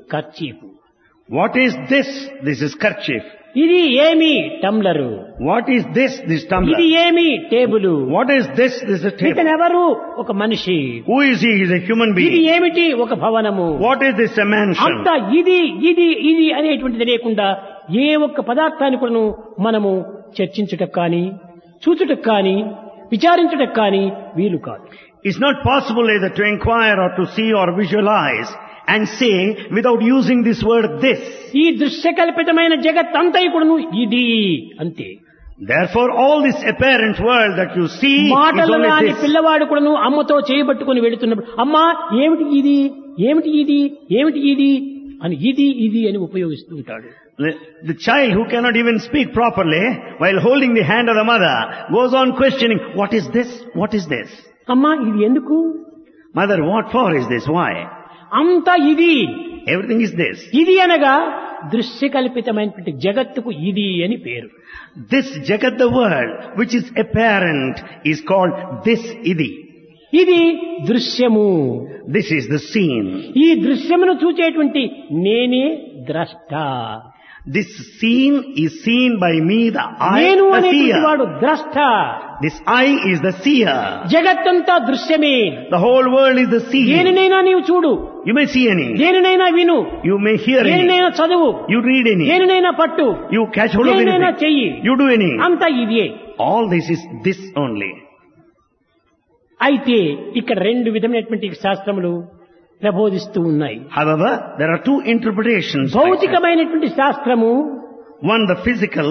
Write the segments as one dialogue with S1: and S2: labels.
S1: Kerchief.
S2: What is this? This is kerchief.
S1: ఇది ఏమి టంబ్లరు.
S2: What is this? This
S1: ఇది
S2: tumbler.
S1: ఏమి table.
S2: What is this? This is a table.
S1: ఇతనెవరు? ఒక మనిషి.
S2: Who is he? He is a human
S1: ఇది
S2: being.
S1: ఏమిటి? ఒక భవనము.
S2: What is this? A mansion.
S1: అంతా ఇది ఇది ఇది అనేటువంటిది లేకుండా ఏ ఒక్క పదార్థాన్ని కూడా మనము చర్చించుటకు కానీ చూచుటకు కానీ విచారించుటకు కానీ వీలు కాదు.
S2: It's not possible either to inquire or to see or visualize and say without using this word this.
S1: ఈ దృశ్యకల్పితమైన జగత్తంతా కూడాను ఇది అంతే.
S2: Therefore all this apparent world that you see is
S1: మాటలు
S2: only
S1: రాని
S2: this.
S1: పిల్లవాడు కూడాను అమ్మతో చేయబట్టుకుని వెళుతున్నప్పుడు అమ్మా ఏమిటి ఇది ఏమిటి ఇది ఏమిటి ఇది అని ఇది ఇది అని ఉపయోగిస్తూ ఉంటాడు.
S2: The child who cannot even speak properly while holding the hand of the mother goes on questioning, what is this? What is this?
S1: అమ్మా ఇది ఎందుకు?
S2: Mother, what for is this? Why?
S1: అంతా ఇది.
S2: Everything is this.
S1: ఇది అనగా దృశ్యకల్పితమైనటువంటి జగత్తుకు ఇది అని పేరు.
S2: This Jagat, the world, which is apparent, is called this idi.
S1: ఇది దృశ్యము.
S2: This is the scene.
S1: ఈ దృశ్యమును చూచేటువంటి నేనే ద్రష్ట.
S2: This scene is seen by me, the eye,
S1: నేను
S2: the
S1: అనేటువంటి
S2: seer.
S1: వాడు ద్రష్ట.
S2: This eye is the seer.
S1: జగత్తంతా దృశ్యమే.
S2: The whole world is the seer.
S1: దేనినైనా నీవు చూడు,
S2: You may see any.
S1: దేనినైనా విను,
S2: You may hear any.
S1: దేనినైనా చదువు,
S2: You read any.
S1: దేనినైనా పట్టు,
S2: You catch hold of
S1: దేనినైనా
S2: anything.
S1: చెయ్యి,
S2: You do any.
S1: అంతా ఇదే.
S2: All this is this only.
S1: అయితే ఇక్కడ రెండు విధమైనటువంటి శాస్త్రములు ప్రబోధిస్తూ ఉన్నాయి.
S2: However, there are two interpretations.
S1: భౌతికమైనటువంటి శాస్త్రము
S2: One, the physical.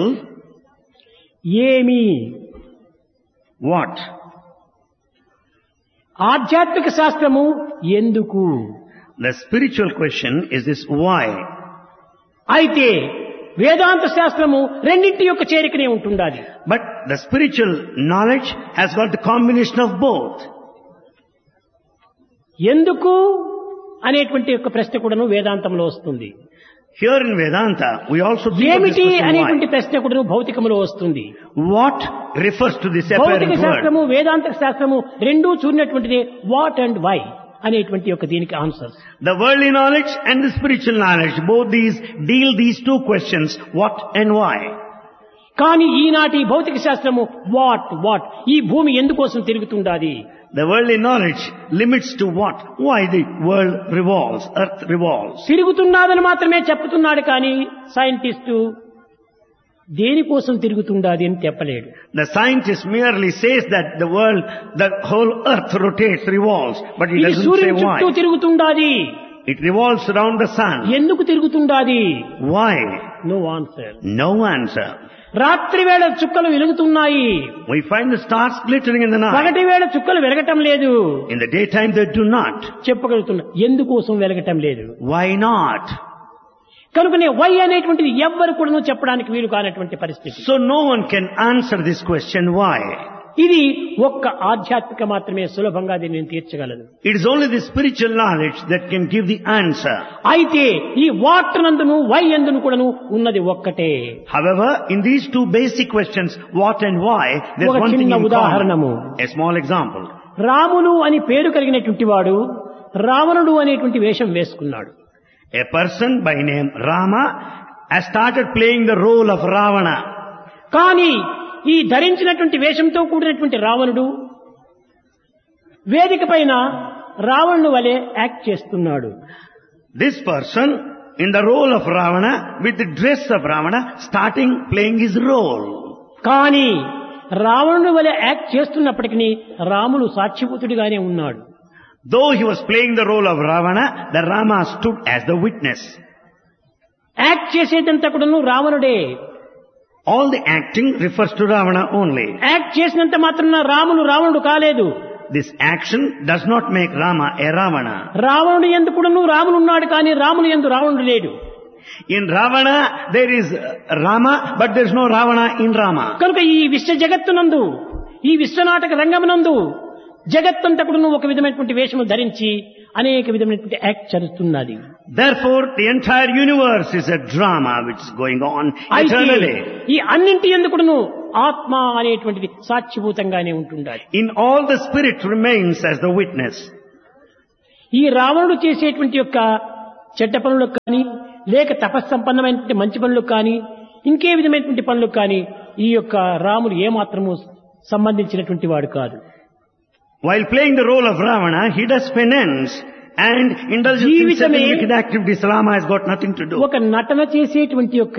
S1: ఏమి,
S2: What?
S1: ఆధ్యాత్మిక శాస్త్రము ఎందుకు.
S2: The spiritual question is this why.
S1: అయితే వేదాంత శాస్త్రము రెండింటి యొక్క చేరికనే ఉంటుండాలి.
S2: But the spiritual knowledge has got the combination of both.
S1: ఎందుకు అనేటువంటి యొక్క ప్రశ్న కూడాను వేదాంతంలో వస్తుంది.
S2: Here in Vedanta, we also think of this
S1: ఏమిటి
S2: question
S1: అనేటువంటి
S2: why.
S1: ప్రశ్న కూడాను భౌతికములో వస్తుంది.
S2: What refers to this
S1: భౌతిక
S2: apparent world?
S1: శాస్త్రము వేదాంత శాస్త్రము రెండూ చూడినటువంటిదే వాట్ అండ్ వై అనేటువంటి యొక్క దీనికి answer.
S2: The worldly knowledge and the spiritual knowledge, both these deal these two questions, what and why.
S1: కానీ ఈనాటి భౌతిక శాస్త్రము వాట్ ఈ భూమి ఎందుకోసం తిరుగుతుండాలి.
S2: The worldly knowledge limits to what? Why the world revolves, earth revolves.
S1: తిరుగుతున్నదని మాత్రమే చెప్తున్నాడు కానీ సైంటిస్టు దేనికోసం తిరుగుతుండాలి అని చెప్పలేడు.
S2: The scientist merely says that the world, the whole earth rotates, revolves, but he
S1: ఇది
S2: doesn't say
S1: సూర్యుని చుట్టూ
S2: why.
S1: తిరుగుతుండాలి.
S2: It revolves around the sun.
S1: ఎందుకు తిరుగుతుండాలి?
S2: Why?
S1: No answer.
S2: No answer.
S1: రాత్రి వేళ చుక్కలు వెలుగుతున్నాయి,
S2: We find the stars glittering in the night.
S1: పగటి వేళ చుక్కలు వెలగటం లేదు.
S2: In the daytime they do not.
S1: చెప్పగలుగుతున్నా ఎందుకోసం వెలగటం లేదు.
S2: Why not?
S1: కనుకనే వై అనేటువంటిది ఎవ్వరు కూడా చెప్పడానికి వీలు కానటువంటి పరిస్థితి.
S2: So no one can answer this question why.
S1: ఇది ఒక్క ఆధ్యాత్మిక మాత్రమే సులభంగా దీన్ని తీర్చగలదు.
S2: It is only the spiritual knowledge that can give the answer.
S1: అయితే ఈ వాట్ నందును వై యందును కూడాను ఉన్నది ఒక్కటే.
S2: However, in these two basic questions, what and why, there is
S1: ఒక
S2: one thing
S1: చిన్న
S2: in
S1: ఉదాహరణము.
S2: common. A small example.
S1: Ramulu అని పేరు కలిగినటువంటి వాడు రావణుడు అనేటువంటి వేషం వేసుకున్నాడు.
S2: A person by name Rama has started playing the role of Ravana.
S1: కానీ ఈ ధరించినటువంటి వేషంతో కూడినటువంటి రావణుడు వేదిక పైన రావణుడు వలె యాక్ట్ చేస్తున్నాడు.
S2: This person in the role of Ravana, with the dress of Ravana, starting playing his role.
S1: కానీ రావణుడు వలె యాక్ట్ చేస్తున్నప్పటికీ రాముడు సాక్షిభూతుడిగానే ఉన్నాడు.
S2: Though he was playing the role of Ravana, the Rama stood as the witness.
S1: Act చేసేదంతా కూడాను రావణుడే.
S2: All the acting refers to Ravana only.
S1: Act చేసినంత మాత్రాన రావణుడు కాలేదు.
S2: This action does not make Rama a Ravana.
S1: రావణుడు యందు కూడాను రాముడు ఉన్నాడు కానీ రాముని యందు రావణుడు లేడు.
S2: In Ravana there is Rama, but there is no Ravana in Rama.
S1: కనుక ఈ విశ్వ జగత్తునందు ఈ విశ్వనాటక రంగమునందు జగత్తంతా కూడాను ఒక విధమైనటువంటి వేషము ధరించి అనేక విధమైనటువంటి యాక్ట్ జరుగుతున్నది.
S2: Therefore the entire universe is a drama which is going on eternally.
S1: ఈ అన్నింటి యందు కూడాను ఆత్మ అనేటువంటిది సాక్షిభూతంగానే ఉంటుండాలి.
S2: In all the spirit remains as the witness.
S1: ఈ రావణుడు చేసేటువంటి యొక్క చెడ్డ పనులకు కానీ లేక తపస్సంపన్నమైనటువంటి మంచి పనులకు కానీ ఇంకే విధమైనటువంటి పనులకు కానీ ఈ యొక్క రాముడు ఏమాత్రము సంబంధించినటువంటి వాడు కాదు.
S2: While playing the role of Ravana, he does penance and indulges in certain wicked activities. Rama has got nothing to do.
S1: ఒక నటన చేసేటువంటి యొక్క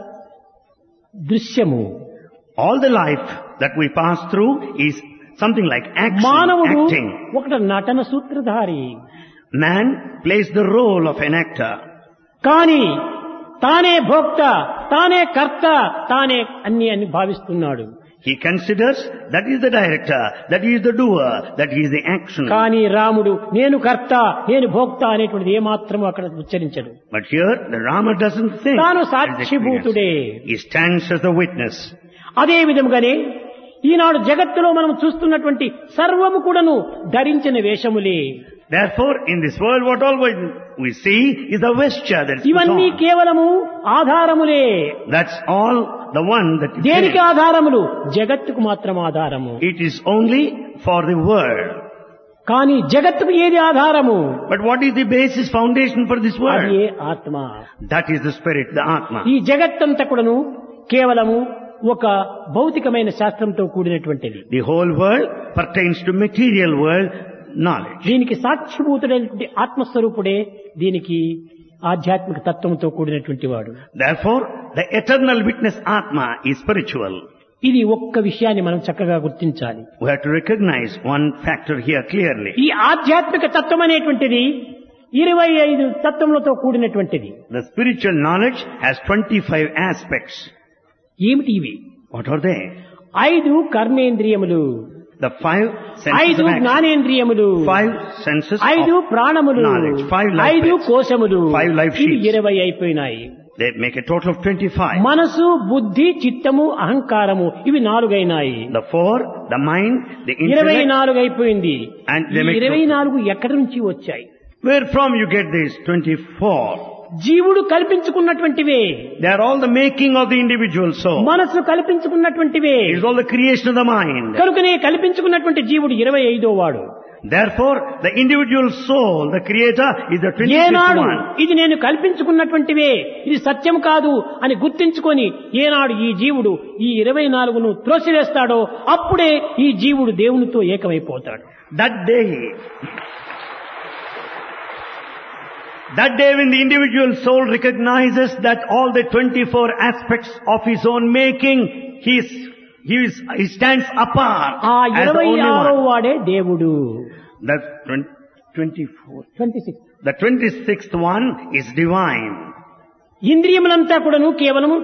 S1: దృశ్యము.
S2: All the life that we pass through is something like action,
S1: మానవుడు
S2: acting.
S1: ఒక నటన సూత్రధారి.
S2: Man plays the role of an actor.
S1: కానీ తానే భోక్త, తానే కర్త, తానే అన్ని అని భావిస్తున్నాడు.
S2: He considers that he is the director, that he is the doer, that he is the action.
S1: కానీ రాముడు నేను కర్త, నేను భోక్త అనేటువంటిది ఏమాత్రము అక్కడ ఉచ్చరించడు.
S2: But here the Rama doesn't think.
S1: తాను సాక్షిభూతుడే.
S2: He stands as a witness.
S1: అదే విధముగానే ఈనాడు జగత్తులో మనం చూస్తున్నటువంటి సర్వము కూడాను ధరించిన వేషములే.
S2: Therefore, in this world, what all we see is a vesture that is put
S1: ఇవన్నీ
S2: on.
S1: కేవలము ఆధారములే.
S2: That's all the one that you
S1: దేనికి
S2: carry.
S1: ఆధారములు? జగత్తుకు మాత్రం ఆధారము.
S2: It is only for the world.
S1: కానీ జగత్తుకు ఏది ఆధారము?
S2: But what is the basis, foundation for this
S1: అది
S2: world?
S1: ఆత్మ.
S2: That is the spirit, the Atma.
S1: ఈ జగత్తంతా కూడాను కేవలము ఒక భౌతికమైన శాస్త్రంతో కూడినటువంటిది.
S2: The whole world pertains to material world knowledge.
S1: దీనికి సాక్షిభూతుడైనటువంటి ఆత్మస్వరూపుడే దీనికి ఆధ్యాత్మిక తత్వంతో కూడినటువంటి వాడు.
S2: Therefore, the eternal witness Atma is spiritual.
S1: ఇది ఒక్క విషయాన్ని మనం చక్కగా గుర్తించాలి.
S2: We have to recognize one factor here clearly.
S1: ఈ ఆధ్యాత్మిక తత్వం అనేటువంటిది 25 తత్వములతో కూడినటువంటిది.
S2: The spiritual knowledge has 25 aspects.
S1: ఏమిటి ఇవి?
S2: What are they?
S1: 5 కర్మేంద్రియములు,
S2: The 5 senses
S1: 5
S2: of action.
S1: జ్ఞానేంద్రియములు,
S2: 5 senses
S1: 5
S2: of
S1: ప్రాణములు,
S2: knowledge, 5 life
S1: 5
S2: breaths,
S1: కోశములు,
S2: 5 life
S1: ఇవి
S2: sheets.
S1: 20 అయిపోయినాయి.
S2: They make a total of 25.
S1: మనసు, బుద్ధి, చిత్తము, అహంకారము ఇవి 4 అయినాయి.
S2: The 4, the mind, the intellect.
S1: 24 అయిపోయింది.
S2: And they
S1: ఈ
S2: make
S1: 24 ఎక్కడి నుంచి వచ్చాయి?
S2: Where from you get these 24?
S1: జీవుడు కల్పించుకున్నటువంటివే.
S2: They are all the making of the individual soul.
S1: మనసు కల్పించుకున్నటువంటివే.
S2: It is all the creation of the mind.
S1: కనుకనే కల్పించుకున్నటువంటి జీవుడు 25వ వాడు.
S2: Therefore, the individual soul, the creator, is the 25th
S1: ఏనాడు
S2: one.
S1: ఇది నేను కల్పించుకున్నటువంటివే, ఇది సత్యం కాదు అని గుర్తించుకొని ఏనాడు ఈ జీవుడు ఈ 24ను త్రోసివేస్తాడో అప్పుడే ఈ జీవుడు దేవునితో ఏకమైపోతాడు.
S2: That day when the individual soul recognizes that all the 24 aspects of his own making, he stands apart
S1: ఆ
S2: as the only
S1: 26వ
S2: one.
S1: వాడే దేవుడు.
S2: The 24th.
S1: 26.
S2: The 26th one is divine.
S1: ఇంద్రియములంతా కూడాను కేవలము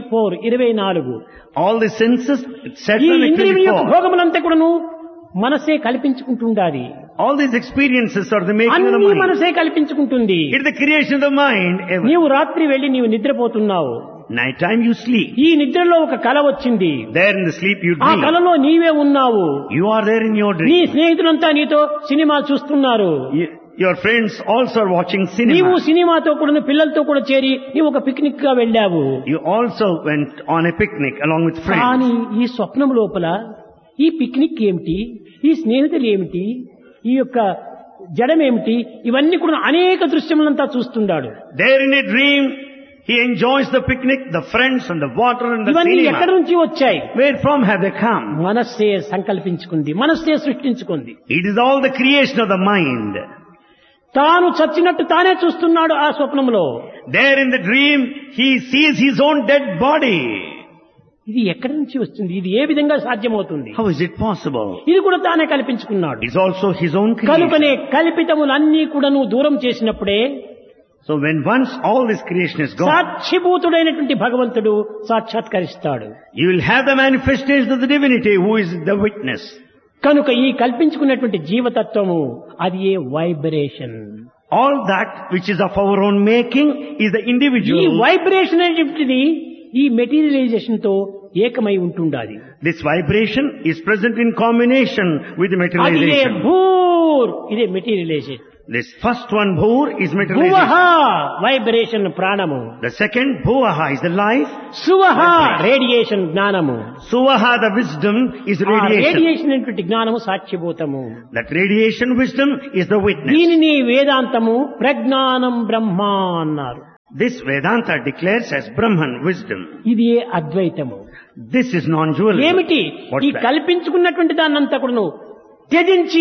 S1: 24.
S2: All the senses, it's set
S1: ఈ
S2: on the
S1: ఇంద్రియముల యొక్క
S2: 24.
S1: భోగములంతా కూడాను మనసే కల్పించుకుంటుండాలి.
S2: All these experiences are the making of the
S1: అన్ని
S2: mind.
S1: మనసే కల్పించుకుంటుంది.
S2: It is the creation of the mind.
S1: నీవు రాత్రి వెళ్లి నీవు నిద్రపోతున్నావు.
S2: Night time you sleep.
S1: ఈ నిద్రలో ఒక కల వచ్చింది.
S2: There in the sleep you
S1: ఆ
S2: dream.
S1: కలలో నీవే ఉన్నావు.
S2: You are there in your
S1: నీ
S2: dream.
S1: స్నేహితులంతా నీతో సినిమా చూస్తున్నారు.
S2: Your friends also are watching
S1: నీవు
S2: cinema.
S1: సినిమాతో కూడా పిల్లలతో కూడా చేరి నీవు ఒక పిక్నిక్ గా వెళ్ళావు.
S2: You also went on a picnic along with friends.
S1: కానీ ఈ స్వప్నం లోపల ఈ పిక్నిక్ ఏమిటి, ఈ స్నేహితులు ఏమిటి, ఈ యొక్క జడమేమిటి, ఇవన్నీ కూడా అనేక దృశ్యములంతా చూస్తున్నాడు.
S2: There in a dream, he enjoys the picnic, the friends and the water and the
S1: ఇవన్నీ ఎక్కడి
S2: cinema.
S1: నుంచి వచ్చాయి?
S2: Where from have they come?
S1: మనస్సే సంకల్పించుకుంది, మనస్సే సృష్టించుకుంది.
S2: It is all the creation of the mind.
S1: తాను చచ్చినట్టు తానే చూస్తున్నాడు ఆ స్వప్నంలో.
S2: There in the dream, he sees his own dead body.
S1: ఇది ఎక్కడి నుంచి వస్తుంది? ఇది ఏ విధంగా సాధ్యమవుతుంది?
S2: How is it possible?
S1: ఇది కూడా తానే కల్పించుకున్నాడు.
S2: It's also his own
S1: కనుకనే
S2: creation.
S1: కల్పితములన్నీ కూడా నువ్వు దూరం చేసినప్పుడే
S2: So when once all this creation is gone,
S1: సాక్షిభూతుడైనటువంటి భగవంతుడు సాక్షాత్కరిస్తాడు.
S2: you will have the manifestation of the divinity who is the witness.
S1: కనుక ఈ కల్పించుకున్నటువంటి జీవతత్వము అది ఏ vibration.
S2: All that which is of our own making is the
S1: ఈ
S2: individual.
S1: Vibration అనేటువంటిది ఈ materialisation తో ఏకమై ఉంటుండాలి.
S2: This vibration is present in combination with the
S1: అది ఏ
S2: materialization.
S1: భూర్, ఇదే materialisation.
S2: This first one, bhur, is
S1: భువః
S2: materialization.
S1: Vibration ప్రాణము,
S2: The second, bhuvaha, is the life.
S1: సువః radiation జ్ఞానము.
S2: Suvaha, the wisdom, is
S1: ఆ
S2: radiation.
S1: రేడియేషన్ అనేటువంటి జ్ఞానము సాక్ష్యభూతము.
S2: That radiation wisdom is the witness.
S1: దీనిని వేదాంతము ప్రజ్ఞానం బ్రహ్మ అన్నారు.
S2: This Vedanta declares as Brahman, wisdom.
S1: ఇది అద్వైతము.
S2: This is non-dualism.
S1: ఏమిటి
S2: What's
S1: ఈ
S2: that?
S1: కల్పించుకున్నటువంటి దాన్నంతా కూడాను త్యజించి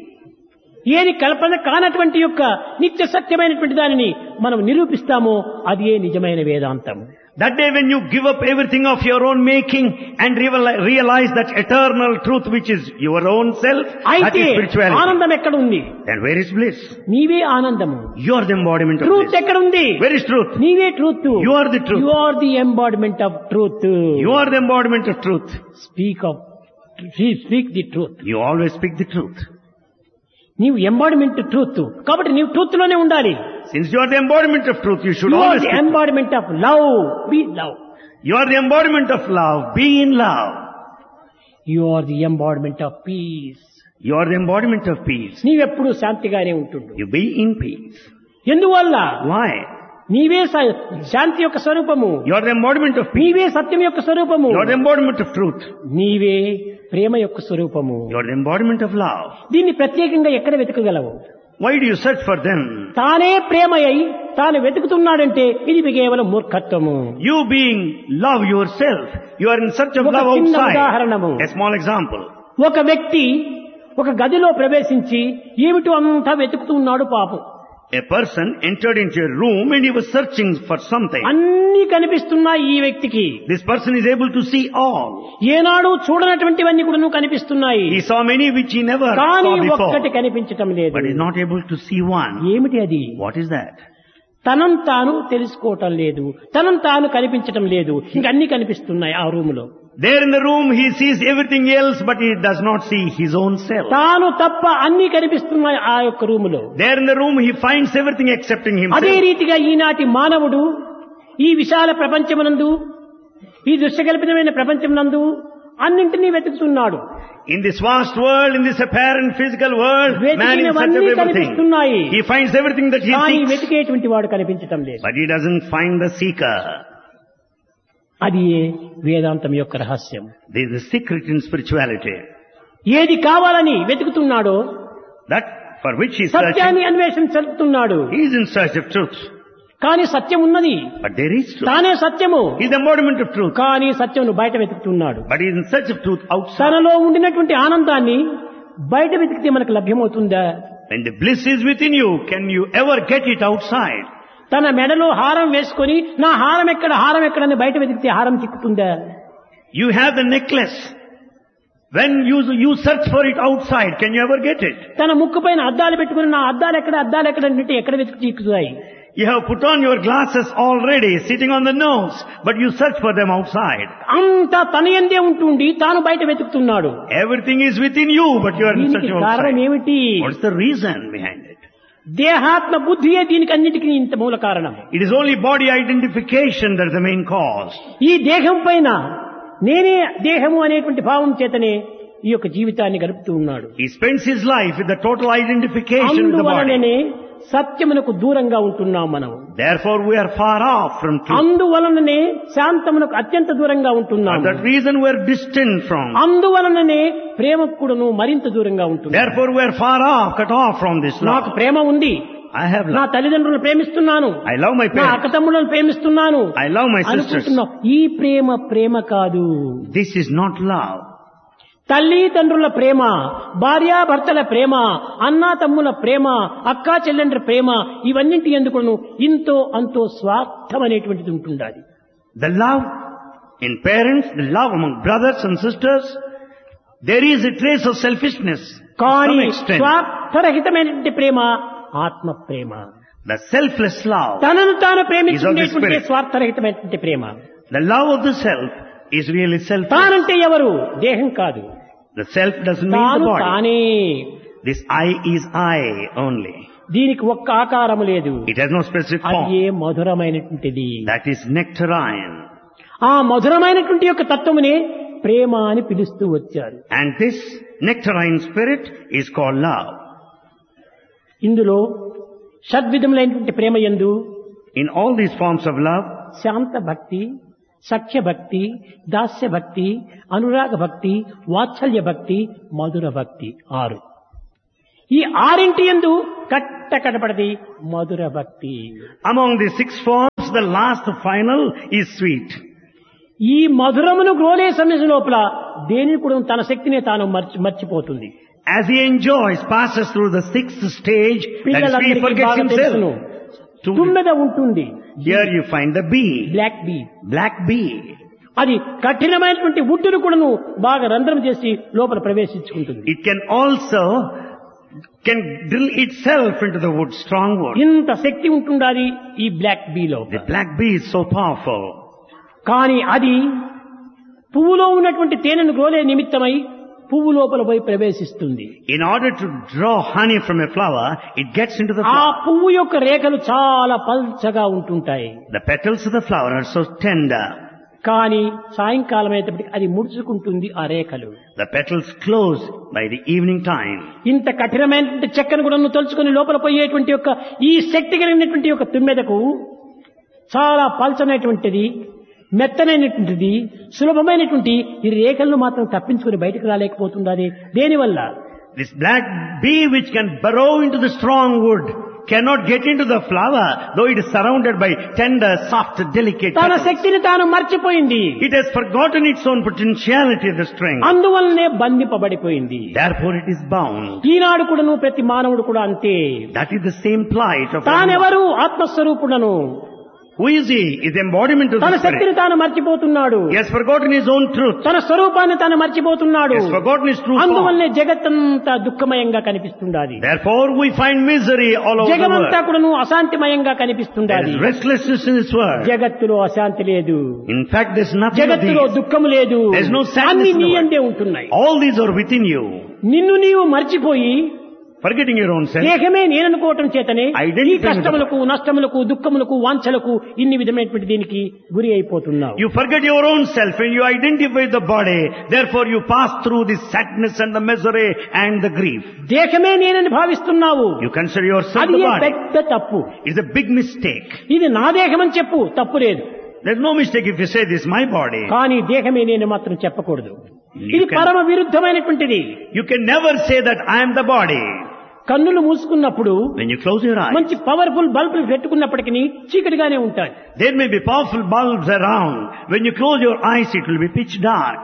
S1: ఏది కల్పన కానటువంటి యొక్క నిత్య సత్యమైనటువంటి దానిని మనం నిరూపిస్తామో అది నిజమైన వేదాంతం.
S2: That day when you give up everything of your own making and realize that eternal truth which is your own self, that
S1: అయితే
S2: is spirituality.
S1: ఆనందం ఎక్కడ ఉంది?
S2: Then where is bliss?
S1: నీవే ఆనందము.
S2: You are the embodiment of
S1: truth
S2: bliss.
S1: ఎక్కడ ఉంది?
S2: Where is truth?
S1: నీవే truth.
S2: You are the truth.
S1: You are the embodiment of truth.
S2: You are the embodiment of truth.
S1: Speak the truth.
S2: You always speak the truth.
S1: నీవు embodiment truth కాబట్టి నీవు truth లోనే ఉండాలి.
S2: Since you are the embodiment of truth, you should
S1: you are
S2: always
S1: the
S2: speak.
S1: Embodiment of love. B love.
S2: You are the embodiment of love. Be in love.
S1: You are the embodiment of piece.
S2: You are the embodiment of peace.
S1: నీవెప్పుడు శాంతిగానే ఉంటుండు.
S2: You be in peace.
S1: ఎందువల్ల?
S2: Why?
S1: నీవే శాంతి యొక్క స్వరూపము.
S2: You are the embodiment of peace.
S1: నీవే సత్యం యొక్క స్వరూపము.
S2: You are the embodiment of truth.
S1: నీవే ప్రేమ యొక్క స్వరూపము.
S2: You are the embodiment of love.
S1: దీన్ని ప్రత్యేకంగా ఎక్కడ వెతకగలవు?
S2: Why do you search for them?
S1: తానే ప్రేమ అయి తాను వెతుకుతున్నాడంటే ఇది కేవలం మూర్ఖత్వము.
S2: You being love yourself, you are in search of
S1: ఒక
S2: love
S1: చిన్న
S2: outside.
S1: ఉదాహరణము.
S2: A small example.
S1: ఒక వ్యక్తి ఒక గదిలో ప్రవేశించి ఏమిటో అంతా వెతుకుతున్నాడు పాపం.
S2: A person entered into a room and he was searching for something.
S1: అన్ని కనిపిస్తున్నాయి ఈ వ్యక్తికి.
S2: This person is able to see all.
S1: ఏనాడు చూడనటువంటివన్నీ కూడా కనిపిస్తున్నాయి.
S2: He saw many which he never
S1: కానీ
S2: saw before.
S1: ఒక్కటి కనిపించటం లేదు.
S2: But he is not able to see one.
S1: ఏమిటి అది?
S2: What is that?
S1: తనం తాను తెలుసుకోవటం లేదు, తనం తాను కనిపించటం లేదు, ఇంక అన్ని కనిపిస్తున్నాయి ఆ రూములో.
S2: There in the room he sees everything else but he does not see his own self.
S1: తాను తప్ప అన్ని కనిపిస్తున్నాయి ఆ యొక్క రూములో.
S2: There in the room he finds everything excepting himself.
S1: అదే రీతిగా ఈనాటి మానవుడు ఈ విశాల ప్రపంచమునందు, ఈ దృశ్యకల్పితమైన ప్రపంచమునందు అన్నింటినీ వెతుకుతున్నాడు.
S2: In this vast world, in this apparent physical world, man is search of
S1: వెతికినవన్నీ
S2: everything.
S1: కనిపిస్తున్నాయి.
S2: He finds everything that he
S1: కానీ
S2: seeks,
S1: వెతికేటువంటి వాడు కనిపించటం లేదు.
S2: but he doesn't find the seeker.
S1: అది వేదాంతం యొక్క రహస్యం.
S2: This is the secret in spirituality.
S1: ఏది కావాలని వెతుకుతున్నాడో
S2: That for which he is
S1: సత్యాన్ని
S2: searching,
S1: అన్వేషణ జరుపుతున్నాడు.
S2: he is in search of truth.
S1: కానీ సత్యం ఉన్నది,
S2: But there is truth.
S1: తానే సత్యము.
S2: He is the embodiment of truth.
S1: కానీ సత్యమును బయట వెతుకుతున్నాడు.
S2: But he is in search of truth outside.
S1: తనలో ఉండినటువంటి ఆనందాన్ని బయట వెతికితే మనకు లభ్యమవుతుందా?
S2: When the bliss is within you, can you ever get it outside?
S1: తన మెడలో హారం వేసుకొని నా హారం ఎక్కడని బయట వెతికితే హారం చిక్కుతుందా?
S2: You have the necklace. When you search for it outside, can you ever get it?
S1: తన ముక్కు పైన అద్దాలు పెట్టుకుని నా అద్దాలు ఎక్కడ అంటే ఎక్కడ వెతికి చిక్కుతాయి?
S2: You have put on your glasses already, sitting on the nose, but you search for them outside.
S1: అంతా తన యందే ఉంటుండి తాను బయట వెతుకుతున్నాడు.
S2: Everything is within you, but you are in search
S1: దీనికి
S2: of
S1: కారణం
S2: outside.
S1: ఏమిటి?
S2: What's the reason behind it?
S1: దేహాత్మ బుద్ధియే దీనికి అన్నిటికీ ఇంత మూల కారణం.
S2: It is only body identification that is the main cause.
S1: ఈ దేహం పైన నేనే దేహము అనేటువంటి భావం చేతనే ఈ యొక్క జీవితాన్ని గడుపుతూ ఉన్నాడు.
S2: He spends his life with the total identification of the body.
S1: అందువలననే సత్యమునకు దూరంగా ఉంటున్నాం మనం.
S2: Therefore we are far off from truth.
S1: అందువలననే శాంతమునకు అత్యంత దూరంగా ఉంటున్నాం.
S2: For that reason we are distant from.
S1: అందువలననే ప్రేమకు కూడాను మరింత దూరంగా ఉంటున్నాం.
S2: Therefore we are far off, cut off from this
S1: నాకు
S2: love.
S1: ప్రేమ ఉంది,
S2: I have
S1: నా
S2: love.
S1: తల్లిదండ్రులను ప్రేమిస్తున్నాను,
S2: I love my
S1: నా
S2: parents.
S1: అక్కతమ్ములను ప్రేమిస్తున్నాను
S2: I love my sisters.
S1: అనుకుంటున్నాం. ఈ ప్రేమ కాదు.
S2: This is not love.
S1: తల్లి తండ్రుల ప్రేమ, భార్యాభర్తల ప్రేమ, అన్నా తమ్ముల ప్రేమ, అక్కా చెల్లెండ్ర ప్రేమ, ఇవన్నింటి ఎందుకును ఇంతో అంతో స్వార్థం అనేటువంటిది ఉంటుండాలి.
S2: The love in parents, the love among brothers and sisters, there is a trace of selfishness to
S1: కానీ
S2: some extent.
S1: స్వార్థరహితమైనటువంటి ప్రేమ ఆత్మ ప్రేమ.
S2: The selfless love,
S1: తనను తాను
S2: is of the
S1: ప్రేమించుకునేటువంటి
S2: spirit.
S1: స్వార్థరహితమైనటువంటి Prema.
S2: the love of the self is really selfless.
S1: తానంటే ఎవరు? దేహం కాదు,
S2: The self doesn't mean the
S1: తాను
S2: body.
S1: తానే.
S2: This I is I only.
S1: దీనికి ఒక్క ఆకారము లేదు.
S2: It has no specific
S1: అది
S2: form.
S1: A మధురమైనటువంటిది.
S2: That is nectarine.
S1: ఆ మధురమైనటువంటి యొక్క తత్వమునే ప్రేమ అని పిలుస్తూ వచ్చారు.
S2: And this nectarine spirit is called love.
S1: ఇందులో షడ్విధములైనటువంటి ప్రేమ యందు
S2: In all these forms of love,
S1: శాంత భక్తి, సఖ్య భక్తి, దాస్య భక్తి, అనురాగ భక్తి, వాత్సల్య భక్తి, మధుర భక్తి 6. ఈ 6 యందు కట్టకడపడది మధుర భక్తి.
S2: among the 6 forms, the last final is sweet.
S1: ఈ మధురమును గ్రోలే సమయం లోపల దేనిని కూడా తన శక్తిని తాను మర్చిపోతుంది.
S2: As he enjoys, passes through the 6th stage, that is, he
S1: పిల్లలందరికీ
S2: forgets
S1: బాగా తెలుసును.
S2: himself.
S1: తుమ్మెద ఉంటుంది,
S2: Here you find the bee,
S1: black be.
S2: black bee.
S1: అది కఠినమైనటువంటి వుడ్డును కూడాను బాగా రంధ్రం చేసి లోపల ప్రవేశించుకుంటుంది.
S2: It can also drill itself into the wood, strong wood.
S1: ఇంత శక్తి ఉంటుండాలి ఈ black బీలో.
S2: The black bee is so powerful.
S1: కానీ అది పువ్వులో ఉన్నటువంటి తేనెను గ్రోలే నిమిత్తమై పువ్వు లోపల పోయి ప్రవేశిస్తుంది.
S2: In order to draw honey from a flower, it gets into the
S1: ఆ
S2: flower.
S1: పువ్వు యొక్క రేఖలు చాలా పల్చగా ఉంటుంటాయి.
S2: The petals of the flower are so tender.
S1: కానీ సాయంకాలం అయ్యేటప్పటికి అది ముడుచుకుంటుంది ఆ రేఖలు.
S2: The petals close by the evening time.
S1: ఇంత కఠినమైనటువంటి చెక్కను కూడా తలుచుకొని లోపల పోయేటువంటి యొక్క ఈ శక్తి కలిగినటువంటి యొక్క తుమ్మెదకు చాలా పల్చనటువంటిది, మెత్తనైనటువంటిది, సులభమైనటువంటి ఈ రేఖలను మాత్రం తప్పించుకొని బయటకు రాలేకపోతుండాలి. దేనివల్ల?
S2: This black bee which can burrow into the strong wood cannot get into the flower, though it is surrounded by tender, soft, delicate
S1: తన
S2: petals.
S1: శక్తిని తాను మర్చిపోయింది.
S2: It has forgotten its own potentiality, the strength.
S1: అందువల్లనే బంధింపబడిపోయింది.
S2: Therefore it is bound.
S1: ఈనాడు కూడాను ప్రతి మానవుడు కూడా అంతే.
S2: That is the same plight of man.
S1: తానెవరు? ఆత్మస్వరూపుడను.
S2: Who is he? Is the embodiment of
S1: తన
S2: the
S1: శక్తిని
S2: spirit.
S1: తాను మర్చిపోతున్నాడు.
S2: He has forgotten his own truth.
S1: తన స్వరూపాన్ని తాను మర్చిపోతున్నాడు.
S2: He has forgotten his true form.
S1: అందువల్లనే జగత్తంతా దుఃఖమయంగా కనిపిస్తుండాలి.
S2: Therefore we find misery all over the
S1: జగమంతా
S2: world.
S1: కూడాను అశాంతిమయంగా
S2: There
S1: కనిపిస్తుండాలి.
S2: is restlessness in this world.
S1: జగత్తులో అశాంతి లేదు,
S2: In fact, there is nothing of
S1: జగత్తులో
S2: these.
S1: దుఃఖము లేదు.
S2: There's no sadness
S1: అన్ని
S2: in the
S1: నీ
S2: world.
S1: అందే ఉంటున్నాయి.
S2: All these are within you.
S1: నిన్ను నీవు మర్చిపోయి
S2: Forgetting your own self.
S1: దేహమే నేననుకోవటం చేతనే
S2: Identity
S1: ఈ కష్టములకు, నష్టములకు, దుఃఖములకు, వాంఛలకు ఇన్ని విధమైనటువంటి దీనికి గురి అయిపోతున్నావు.
S2: You forget your own self and you identify the body. Therefore you pass through the sadness and the misery and the grief.
S1: దేహమే నేనని భావిస్తున్నావు.
S2: You consider yourself
S1: అది
S2: the body.
S1: పెద్ద తప్పు.
S2: It's a big mistake.
S1: ఇది నా దేహమని చెప్పు, తప్పు లేదు.
S2: There's no mistake if you say this is my body.
S1: కానీ దేహమే నేను మాత్రం చెప్పకూడదు.
S2: You
S1: ఇది
S2: can-
S1: పరమ విరుద్ధమైనటువంటిది.
S2: You can never say that I am the body.
S1: కన్నులు మూసుకున్నప్పుడు
S2: When you close your eyes,
S1: మంచి పవర్ఫుల్ బల్బులు పెట్టుకున్నప్పటికీ చీకటిగానే ఉంటాయి.
S2: there may be powerful bulbs around. When you close your eyes, it will be pitch dark.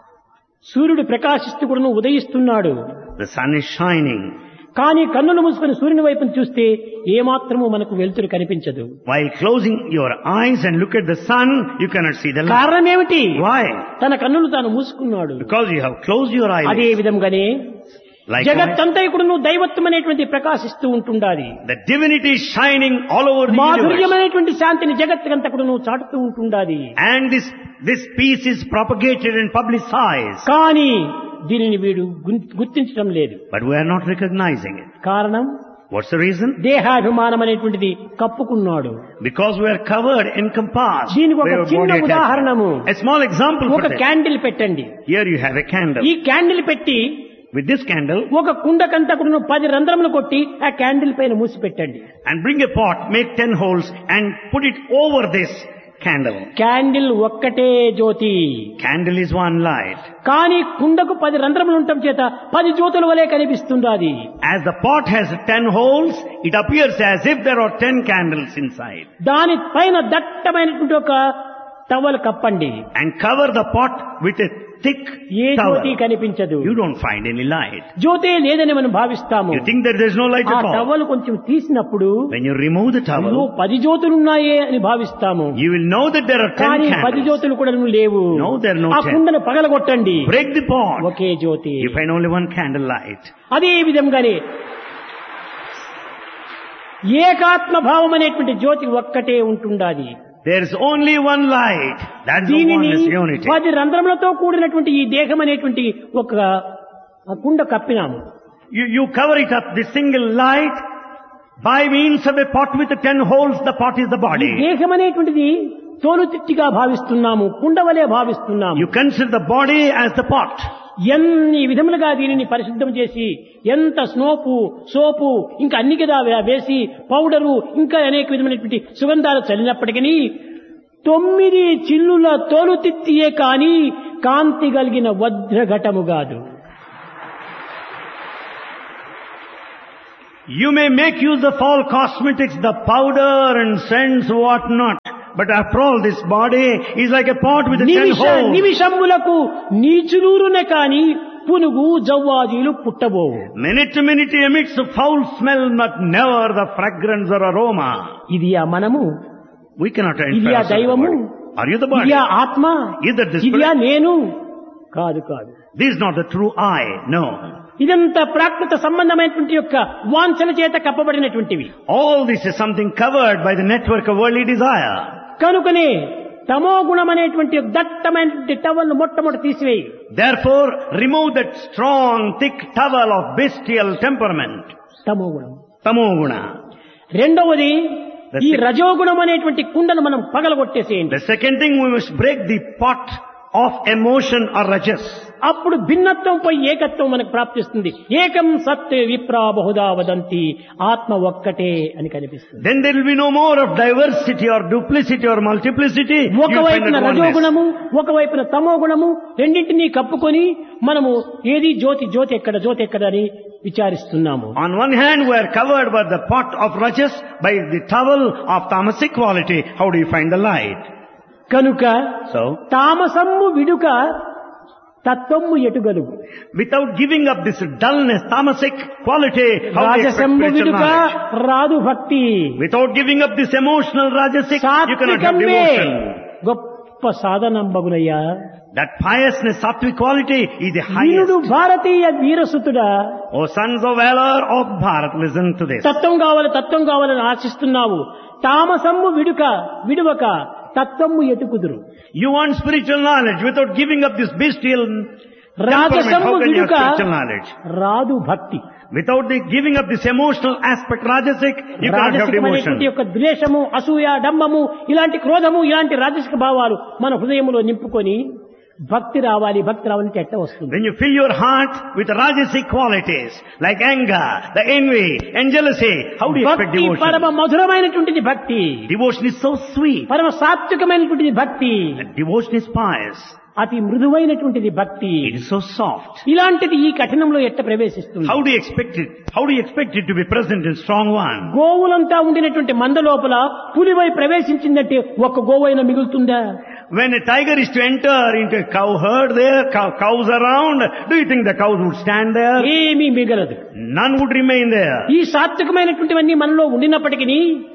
S1: సూర్యుడు ప్రకాశిస్తూ కూడా ఉదయిస్తున్నాడు.
S2: The sun is shining.
S1: కానీ కన్నులు మూసుకొని సూర్యుని వైపును చూస్తే ఏమాత్రము మనకు వెలుతురు కనిపించదు.
S2: While closing your eyes and look at the sun, you cannot see the light.
S1: కారణం ఏమిటి?
S2: Why?
S1: తన కన్నులు తాను మూసుకున్నాడు.
S2: Because you have closed your
S1: అదే
S2: eyes.
S1: విధంగానే
S2: Likewise,
S1: జగత్తంతా కూడా దైవత్వం అనేటువంటి ప్రకాశిస్తూ ఉంటుండాలి.
S2: the divinity is shining all over the universe.
S1: మాధుర్యమైనటువంటి శాంతిని జగత్తుకంతా కూడా చాటుతూ ఉంటుండాలి.
S2: And this peace is propagated and publicized.
S1: కానీ దీనిని వీడు గుర్తించడం లేదు.
S2: But we are not recognizing it.
S1: కారణం
S2: What's the reason?
S1: దేహాభిమానం అనేటువంటిది కప్పుకున్నాడు.
S2: Because we are covered, encompassed.
S1: దీనికి ఒక
S2: by our
S1: చిన్న
S2: body
S1: ఉదాహరణము.
S2: attachment. A small example for
S1: ఒక
S2: that.
S1: క్యాండిల్ పెట్టండి.
S2: Here you have a candle.
S1: ఈ క్యాండిల్ పెట్టి
S2: With this candle,
S1: ఒక కుండకంతా కూడా 10 రంధ్రములు కొట్టి ఆ క్యాండిల్ పైన మూసి పెట్టండి.
S2: and bring a pot, make 10 holes and put it over this candle.
S1: Candle ఒక్కటే జ్యోతి.
S2: Candle is one light.
S1: కానీ కుండకు 10 రంధ్రములు ఉండటం చేత 10 జ్యోతుల వలె కనిపిస్తుంది అది.
S2: As the pot has 10 holes, it appears as if there are 10 candles inside.
S1: దాని పైన దట్టమైనటువంటి ఒక towel కప్పండి.
S2: And cover the pot with a thick
S1: A Jyothi
S2: towel.
S1: కనిపించదు.
S2: You don't find any light.
S1: జ్యోతే లేదని మనం భావిస్తాము.
S2: You think that there is no light
S1: ఆ
S2: at all.
S1: Towel కొంచెం తీసినప్పుడు
S2: When you remove the
S1: అయ్యో
S2: towel,
S1: 10 జ్యోతులు ఉన్నాయే అని భావిస్తాము.
S2: you will know that there are 10
S1: కానీ 10
S2: candles.
S1: జ్యోతులు కూడా లేవు.
S2: No, there are no
S1: ఆ
S2: 10.
S1: కుండను పగలగొట్టండి,
S2: Break the pot.
S1: Okay Jyothi.
S2: You find only one candle light.
S1: అదే విధంగానే ఏకాత్మ భావం అనేటువంటి జ్యోతి ఒక్కటే ఉంటుండాలి.
S2: There is only one light. That's the
S1: దీనిని
S2: oneness, unity.
S1: 10 రంధ్రములతో కూడినటువంటి ఈ దేహం అనేటువంటి ఒక కుండ కప్పినాము.
S2: You cover it up, the single light, by means of a pot with 10 holes, the pot is the
S1: ఈ
S2: body.
S1: దేహం అనేటువంటిది తోలుతిట్టిగా భావిస్తున్నాము, కుండవలే భావిస్తున్నాము.
S2: You consider the body as the pot.
S1: ఎన్ని విధములుగా దీనిని పరిశుద్ధం చేసి ఎంత సోపు ఇంకా అన్ని కదా వేసి పౌడరు ఇంకా అనేక విధమైనటువంటి సుగంధాలు చల్లినప్పటికీ 9 చిల్లుల తోలుతిత్తియే కాని కాంతి కలిగిన వజ్రఘటము కాదు.
S2: You may make use of all cosmetics, the powder and scents, what not. But after all, this body is like a pot with 10 holes.
S1: నిమిషములకు నీచులూరునే కాని పునుగు జవ్వాజీలు పుట్టబోవు.
S2: Minute to minute emits a foul smell, but never the fragrance or aroma.
S1: ఇది ఆ మనము,
S2: We cannot
S1: ఇది ఆ దైవము,
S2: Are you the body?
S1: ఇది ఆ ఆత్మ,
S2: Is that the
S1: ఇది ఆ
S2: spirit?
S1: నేను కాదు.
S2: This is not the true I. No.
S1: ఇదంతా ప్రాకృత సంబంధమైనటువంటి యొక్క వాంఛల చేత కప్పబడినటువంటివి.
S2: All this is something covered by the network of worldly desire.
S1: కనుకనే తమో గుణం అనేటువంటి దట్టమైనటువంటి టవల్ మొట్టమొదటి తీసివేయి.
S2: Therefore, remove that strong, thick towel of bestial temperament.
S1: తమో గుణం.
S2: Tamoguna.
S1: రెండవది ఈ రజోగుణం అనేటువంటి కుండను మనం పగలగొట్టేసేయండి.
S2: The second thing, we must break the pot of emotion or rajas.
S1: అప్పుడు భిన్నత్వం పై ఏకత్వం మనకు ప్రాప్తిస్తుంది. ఏకం సత్ విప్రా బహుదా వదంతి, ఆత్మ ఒక్కటే అని కనిపిస్తుంది.
S2: Then there will be no more of diversity or duplicity or multiplicity.
S1: ఒకవైపున రజోగుణము, ఒకవైపున తమో గుణము రెండింటినీ కప్పుకొని మనము ఏది జ్యోతి ఎక్కడ అని విచారిస్తున్నాము.
S2: On one hand, we are covered by the pot of rajas, by the towel of tamasic quality. How do you find the light?
S1: కనుక
S2: So,
S1: తామసమ్ము విడుక తత్వము ఎటుగలుగు.
S2: without giving up this dullness, tamasic quality, how do you expect
S1: రాజసమ్ము
S2: spiritual
S1: విడుక
S2: knowledge?
S1: రాదు భక్తి.
S2: Without giving up this emotional rajasic, you cannot have
S1: సాత్వికమే
S2: devotion.
S1: గొప్ప సాధనంబగునయ్యా.
S2: That piousness, sattvic quality is the
S1: Veerudu
S2: highest.
S1: Bharatiya వీరసుతుడా.
S2: O sons of valor of Bharat, listen to this.
S1: తత్వం కావాలని ఆశిస్తున్నావు. తామసమ్ము విడువక తత్వము ఎటుకుదురు.
S2: You want spiritual knowledge without giving up this bestial temperament.
S1: రాజసమ్ము
S2: How can you have
S1: విడుక
S2: spiritual knowledge?
S1: రాదు భక్తి.
S2: Without the giving up this emotional aspect, rajasic, you cannot have devotion.
S1: రాజసికమైనటువంటి యొక్క ద్వేషము, అసూయ, డంబము, ఇలాంటి క్రోధము, ఇలాంటి రాజసిక భావాలు మన హృదయంలో నింపుకొని భక్తి రావాలంటే ఎట్ట వస్తుంది?
S2: When you fill your heart with rajasic qualities like anger, the envy and jealousy, how do you expect
S1: భక్తి
S2: devotion?
S1: పరమ మధురమైనటువంటిది భక్తి.
S2: Devotion is so sweet.
S1: పరమ సాత్వికమైనటువంటిది భక్తి.
S2: And devotion is pious.
S1: అతి మృదువైనటువంటిది భక్తి.
S2: It is so soft.
S1: ఇలాంటిది ఈ కఠినంలో ఎట్ట ప్రవేశిస్తుంది?
S2: How do you expect it? How do you expect it to be present in strong one?
S1: గోవులంతా ఉండినటువంటి మంద లోపల పులివై ప్రవేశించిందంటే ఒక్క గోవైనా మిగులుతుందా?
S2: When a tiger is to enter into a cow herd there, cows around, do you think the cows would stand there?
S1: ఏమీ మిగలదు.
S2: None would remain there.
S1: ఈ సాత్వికమైనటువంటివన్నీ మనలో ఉండినప్పటికీ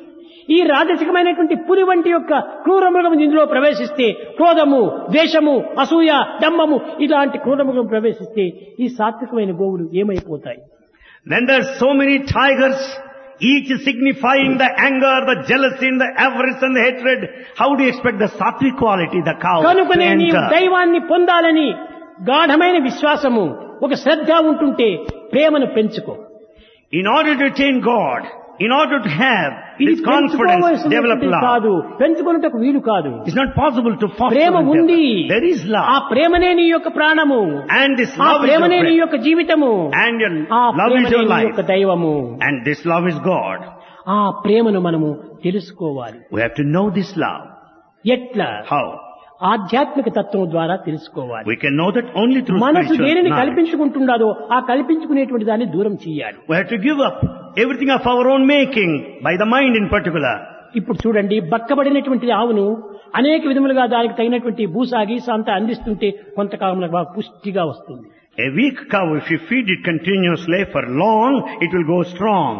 S1: ఈ రాజసికమైనటువంటి పులి వంటి యొక్క క్రూరమృగం ఇందులో ప్రవేశిస్తే క్రోధము, ద్వేషము, అసూయ, డంబము ఇలాంటి క్రూరమృగం ప్రవేశిస్తే ఈ సాత్వికమైన గోవులు ఏమైపోతాయి?
S2: Then there's so many tigers, each signifying the anger, the jealousy, the avarice and the hatred. How do you expect the sattvic quality, the cow, to
S1: కనుకనే నీవు
S2: enter?
S1: దైవాన్ని పొందాలని గాఢమైన విశ్వాసము, ఒక శ్రద్ధ ఉంటుంటే ప్రేమను పెంచుకో.
S2: In order to attain God, in order to have
S1: ఇది
S2: this confidence, develop
S1: పెంచుకోవలసినటువంటిది
S2: love.
S1: కాదు, పెంచుకున్నటకు వీలు కాదు.
S2: It's not possible to foster
S1: Prema
S2: and
S1: ఉంది.
S2: develop. There is
S1: ఆ
S2: love.
S1: ప్రేమనే నీ యొక్క ప్రాణము,
S2: And this
S1: ఆ
S2: love is your
S1: ప్రేమనే నీ
S2: friend.
S1: యొక్క జీవితము,
S2: And your
S1: ఆ
S2: love is
S1: ప్రేమనే
S2: your
S1: నీ
S2: life.
S1: యొక్క దైవము.
S2: And this love is God.
S1: ఆ ప్రేమను మనము తెలుసుకోవాలి.
S2: We have to know this love.
S1: ఎట్లా?
S2: How?
S1: ఆధ్యాత్మిక తత్వం ద్వారా తెలుసుకోవాలి.
S2: We can know that only through
S1: మనసు
S2: spiritual
S1: దేనిని
S2: knowledge.
S1: కల్పించుకుంటున్నదో ఆ కల్పించుకునేటువంటి దాన్ని దూరం చేయాలి.
S2: We have to give up everything of our own making, by the mind in particular.
S1: ఇప్పుడు చూడండి, బక్కబడినటువంటి ఆవును అనేక విధములుగా దానికి తగినటువంటి భూసాగి అంతా అందిస్తుంటే కొంతకాలంలో బాగా పుష్టిగా వస్తుంది.
S2: A weak cow, if you feed it continuously for long, it will go strong.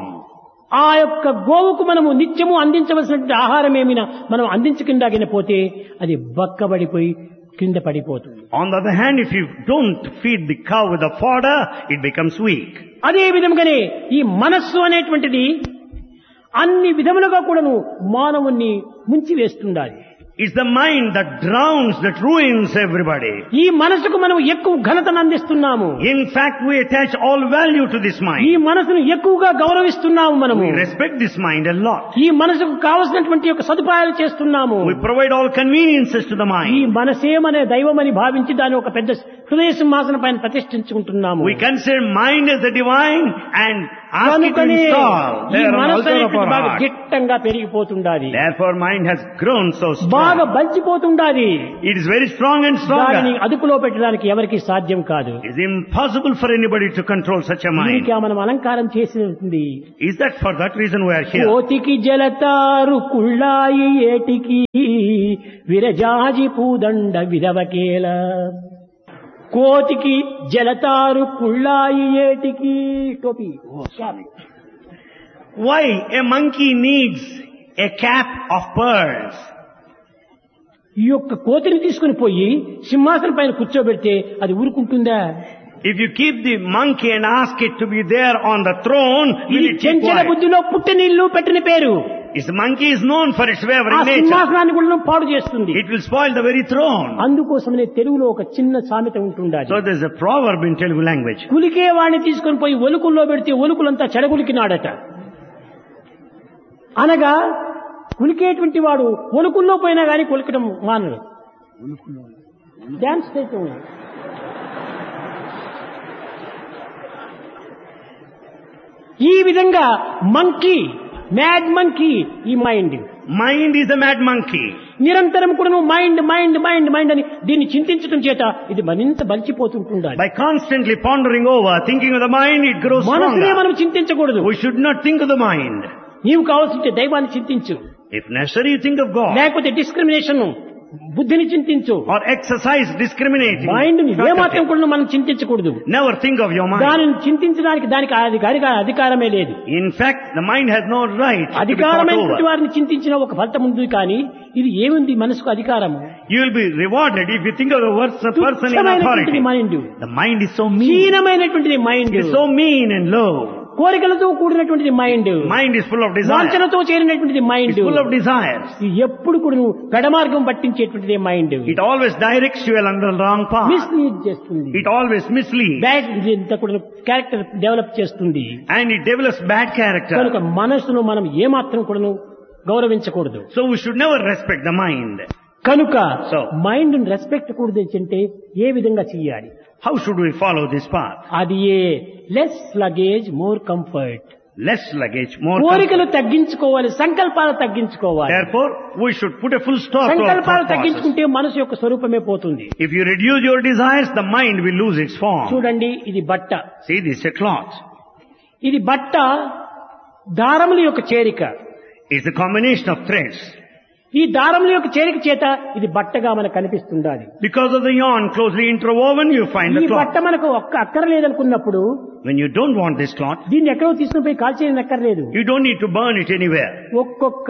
S1: ఆ యొక్క గోవుకు మనము నిత్యము అందించవలసినటువంటి ఆహారం ఏమైనా మనం అందించకుండా పోతే అది బక్కబడిపోయి కింద పడిపోతుంది.
S2: On the other hand, if you don't feed the cow with the fodder, it becomes weak.
S1: అదే విధంగానే ఈ మనస్సు అనేటువంటిది అన్ని విధములుగా కూడాను మానవుణ్ణి ముంచి వేస్తుండాలి.
S2: It's the mind that drowns, that ruins everybody.
S1: ఈ మనసుకు మనం ఎక్కువ ఘనతను అందిస్తున్నాము.
S2: In fact, we attach all value to this
S1: ఈ
S2: mind.
S1: మనసును ఎక్కువగా గౌరవిస్తున్నాము మనము.
S2: We respect this mind a lot.
S1: ఈ మనసుకు కావలసినటువంటి యొక్క సదుపాయాలు చేస్తున్నాము.
S2: We provide all conveniences to the
S1: ఈ
S2: mind.
S1: మనసేమనే దైవమని భావించి దాని ఒక పెద్ద హృదయ సింహాసనం పైన ప్రతిష్ఠించుకుంటున్నాము.
S2: We consider mind as the divine and ask it to
S1: కనుకనే
S2: install
S1: ఈ
S2: there on
S1: మనసు
S2: altar of
S1: అనేటువంటి
S2: our
S1: బాగా
S2: heart.
S1: గిట్టంగా పెరిగిపోతుండాలి,
S2: Therefore, mind has grown so
S1: బాగా
S2: strong.
S1: బలిచిపోతుండాలి.
S2: It is very strong and
S1: దానిని
S2: stronger.
S1: అదుపులో పెట్టడానికి ఎవరికి సాధ్యం కాదు.
S2: It is impossible for anybody to control such a mind.
S1: దీనికి మనం అలంకారం చేసినది.
S2: Is that for that reason we are here?
S1: కోతికి జలతారు కుళ్ళాయి ఏటికి విరజాజి పూదండ విరవకేల. కోతికి జలతారు కుళ్ళాయి ఏటికి టోపీ.
S2: Why a monkey needs a cap of pearls?
S1: ఈ యొక్క కోతిని తీసుకుని పోయి సింహాసనం పైన కూర్చోబెడితే అది ఊరుకుంటుందా?
S2: If you keep the monkey and ask it to be there on the throne, will
S1: ఇది
S2: it keep
S1: చెంచల
S2: quiet?
S1: బుద్ధిలో పుట్టినిల్లు పెట్టిన పేరు.
S2: This monkey is known for its
S1: ఆ
S2: wavering nature.
S1: సింహాసనాన్ని కూడా పాడు చేస్తుంది.
S2: It will spoil the very throne.
S1: అందుకోసమనే తెలుగులో ఒక చిన్న సామెత ఉంటుండాలి.
S2: So there is a proverb in Telugu language.
S1: కులికే వాడిని తీసుకొని పోయి ఒలుకుల్లో పెడితే ఒలుకులంతా చెడగులికినాడట. అనగా కులికేటువంటి వాడు ఒలుకుల్లో పోయినా కానీ కొలికడం మానడు. డాన్స్ చేయటం. ఈ విధంగా మంకీ, మ్యాడ్ మంకీ ఈ mind.
S2: Mind is a mad monkey.
S1: నిరంతరం కూడా నువ్వు మైండ్ మైండ్ మైండ్ మైండ్ అని దీన్ని చింతించడం చేత ఇది మరింత బలిచిపోతుంటుండాలి.
S2: By constantly pondering over, thinking of the mind, it grows
S1: మనసునే
S2: stronger.
S1: మనం చింతించకూడదు.
S2: We should not think of the mind.
S1: నీవు కావాల్సింటే దైవాన్ని చింతించు,
S2: If necessary, you think of God.
S1: లేకపోతే డిస్క్రిమినేషన్ బుద్ధిని చింతించు.
S2: Or exercise discriminating.
S1: మైండ్ ఏమాత్రం కూడా మనం చింతించకూడదు.
S2: Never think of your mind.
S1: దానిని చింతించడానికి దానికి అధికారమే లేదు.
S2: In fact, the mind has no right to be thought
S1: అధికారమైనటువంటి
S2: over.
S1: వారిని చింతించిన ఒక ఫలితం ఉంది, కానీ ఇది ఏముంది మనసుకు అధికారము?
S2: You will be rewarded if you think of the worst person in authority.
S1: తుచ్చమైనటువంటిది mind,
S2: The mind is so mean.
S1: హీనమైనటువంటిది mind,
S2: It is so mean and low.
S1: కోరికలతో కూడినటువంటిది mind,
S2: Mind is full of desire.
S1: వాంఛనతో చేరినటువంటిది
S2: It's
S1: mind,
S2: full of desires.
S1: ఎప్పుడు కూడా నువ్వు పెడమార్గం పట్టించేటువంటిది mind.
S2: It always directs you along the wrong path.
S1: Mislead చేస్తుంది,
S2: It always misleads.
S1: Bad ఇంత కూడా character develop చేస్తుంది.
S2: And it develops bad character.
S1: కనుక మనసును మనం ఏమాత్రం కూడా గౌరవించకూడదు.
S2: So we should never respect the mind.
S1: కనుక
S2: So.
S1: మైండ్ రెస్పెక్ట్ కూడదు అంటే ఏ విధంగా చెయ్యాలి?
S2: How should we follow this path?
S1: అది less luggage more comfort.
S2: Less luggage, more
S1: కోరికలు
S2: comfort.
S1: తగ్గించుకోవాలి, సంకల్పాలు తగ్గించుకోవాలి.
S2: Therefore, we should put a full stop to our
S1: సంకల్పాలు
S2: thought process.
S1: తగ్గించుకుంటే మనసు యొక్క స్వరూపమే పోతుంది.
S2: If you reduce your desires, the mind will lose its form.
S1: చూడండి, ఇది బట్ట.
S2: See, this is a cloth.
S1: ఇది బట్ట దారముల యొక్క చేరిక.
S2: It's a combination of threads.
S1: ఈ దారముల యొక్క చేరిక చేత ఇది బట్టగా మనకు కనిపిస్తుండాలి.
S2: Because of the yarn closely interwoven, you find
S1: ఈ
S2: the cloth.
S1: బట్ట మనకు అక్కర్లేదనుకున్నప్పుడు
S2: When you don't want this cloth,
S1: దీన్ని ఎక్కడో తీసుకుని పోయి కాల్చేయని అక్కర్లేదు.
S2: you don't need to burn it anywhere.
S1: ఒక్కొక్క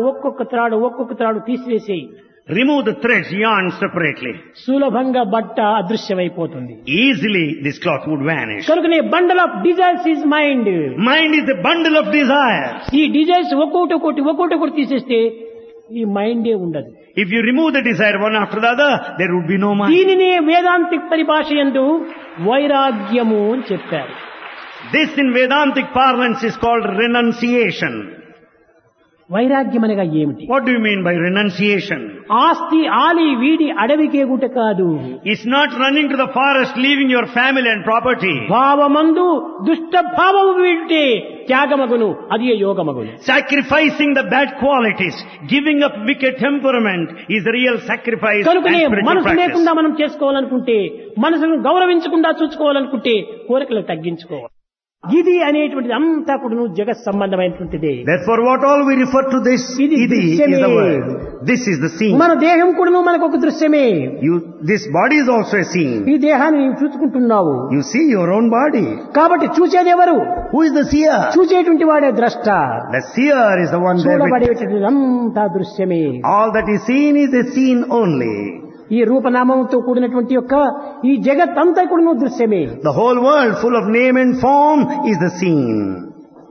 S1: త్రాడు తీసివేసి
S2: Remove the threads, yarn separately.
S1: సులభంగా బట్ట అదృశ్యమైపోతుంది.
S2: Easily this cloth would vanish.
S1: కనుకనే bundle of desires is mind.
S2: Mind is a bundle of desires.
S1: ఈ డిజైర్స్ ఒక్కొక్కటి తీసేస్తే ఈ మైండే ఉండదు.
S2: If you remove the desire one after the other, there would be no mind.
S1: దీనినే వేదాంతిక పరిభాష యందు వైరాగ్యము అని చెప్పారు.
S2: This in Vedantic parlance is called renunciation.
S1: వైరాగ్యం అనగా ఏమిటి?
S2: What do you mean by renunciation?
S1: ఆస్తి ఆలి వీడి అడవికేగుట కాదు.
S2: It's not running to the forest, leaving your family and property.
S1: భావమందు దుష్ట భావము వీడితే త్యాగమగును, అది యోగమగును.
S2: Sacrificing the bad qualities, giving up wicked temperament is a real sacrifice and
S1: కనుకనే
S2: spiritual
S1: మనసు
S2: practice.
S1: లేకుండా మనం చేసుకోవాలనుకుంటే, మనసును గౌరవించకుండా చూసుకోవాలనుకుంటే కోరికలు తగ్గించుకోవాలి. ఇది అనేటువంటిది అంతా కూడా జగత్ సంబంధమైనటువంటిదే.
S2: Therefore, what all we refer to this,
S1: ఇది
S2: idi is
S1: దృశ్యమే.
S2: the word. This is the scene.
S1: మన దేహం కూడా మనకు ఒక దృశ్యమే.
S2: This body is also a scene.
S1: ఈ దేహాన్ని నీవు చూసుకుంటున్నావు.
S2: You see your own body.
S1: కాబట్టి చూసేది ఎవరు?
S2: Who is the seer?
S1: చూసేటువంటి వాడే ద్రష్ట.
S2: The seer is the one there.
S1: చూడబడేటువంటిది అంతా దృశ్యమే.
S2: All that is seen is a scene only.
S1: ఈ రూపనామంతో కూడినటువంటి యొక్క ఈ జగత్ అంతా కూడా దృశ్యమే.
S2: The whole world full of name and form is the scene.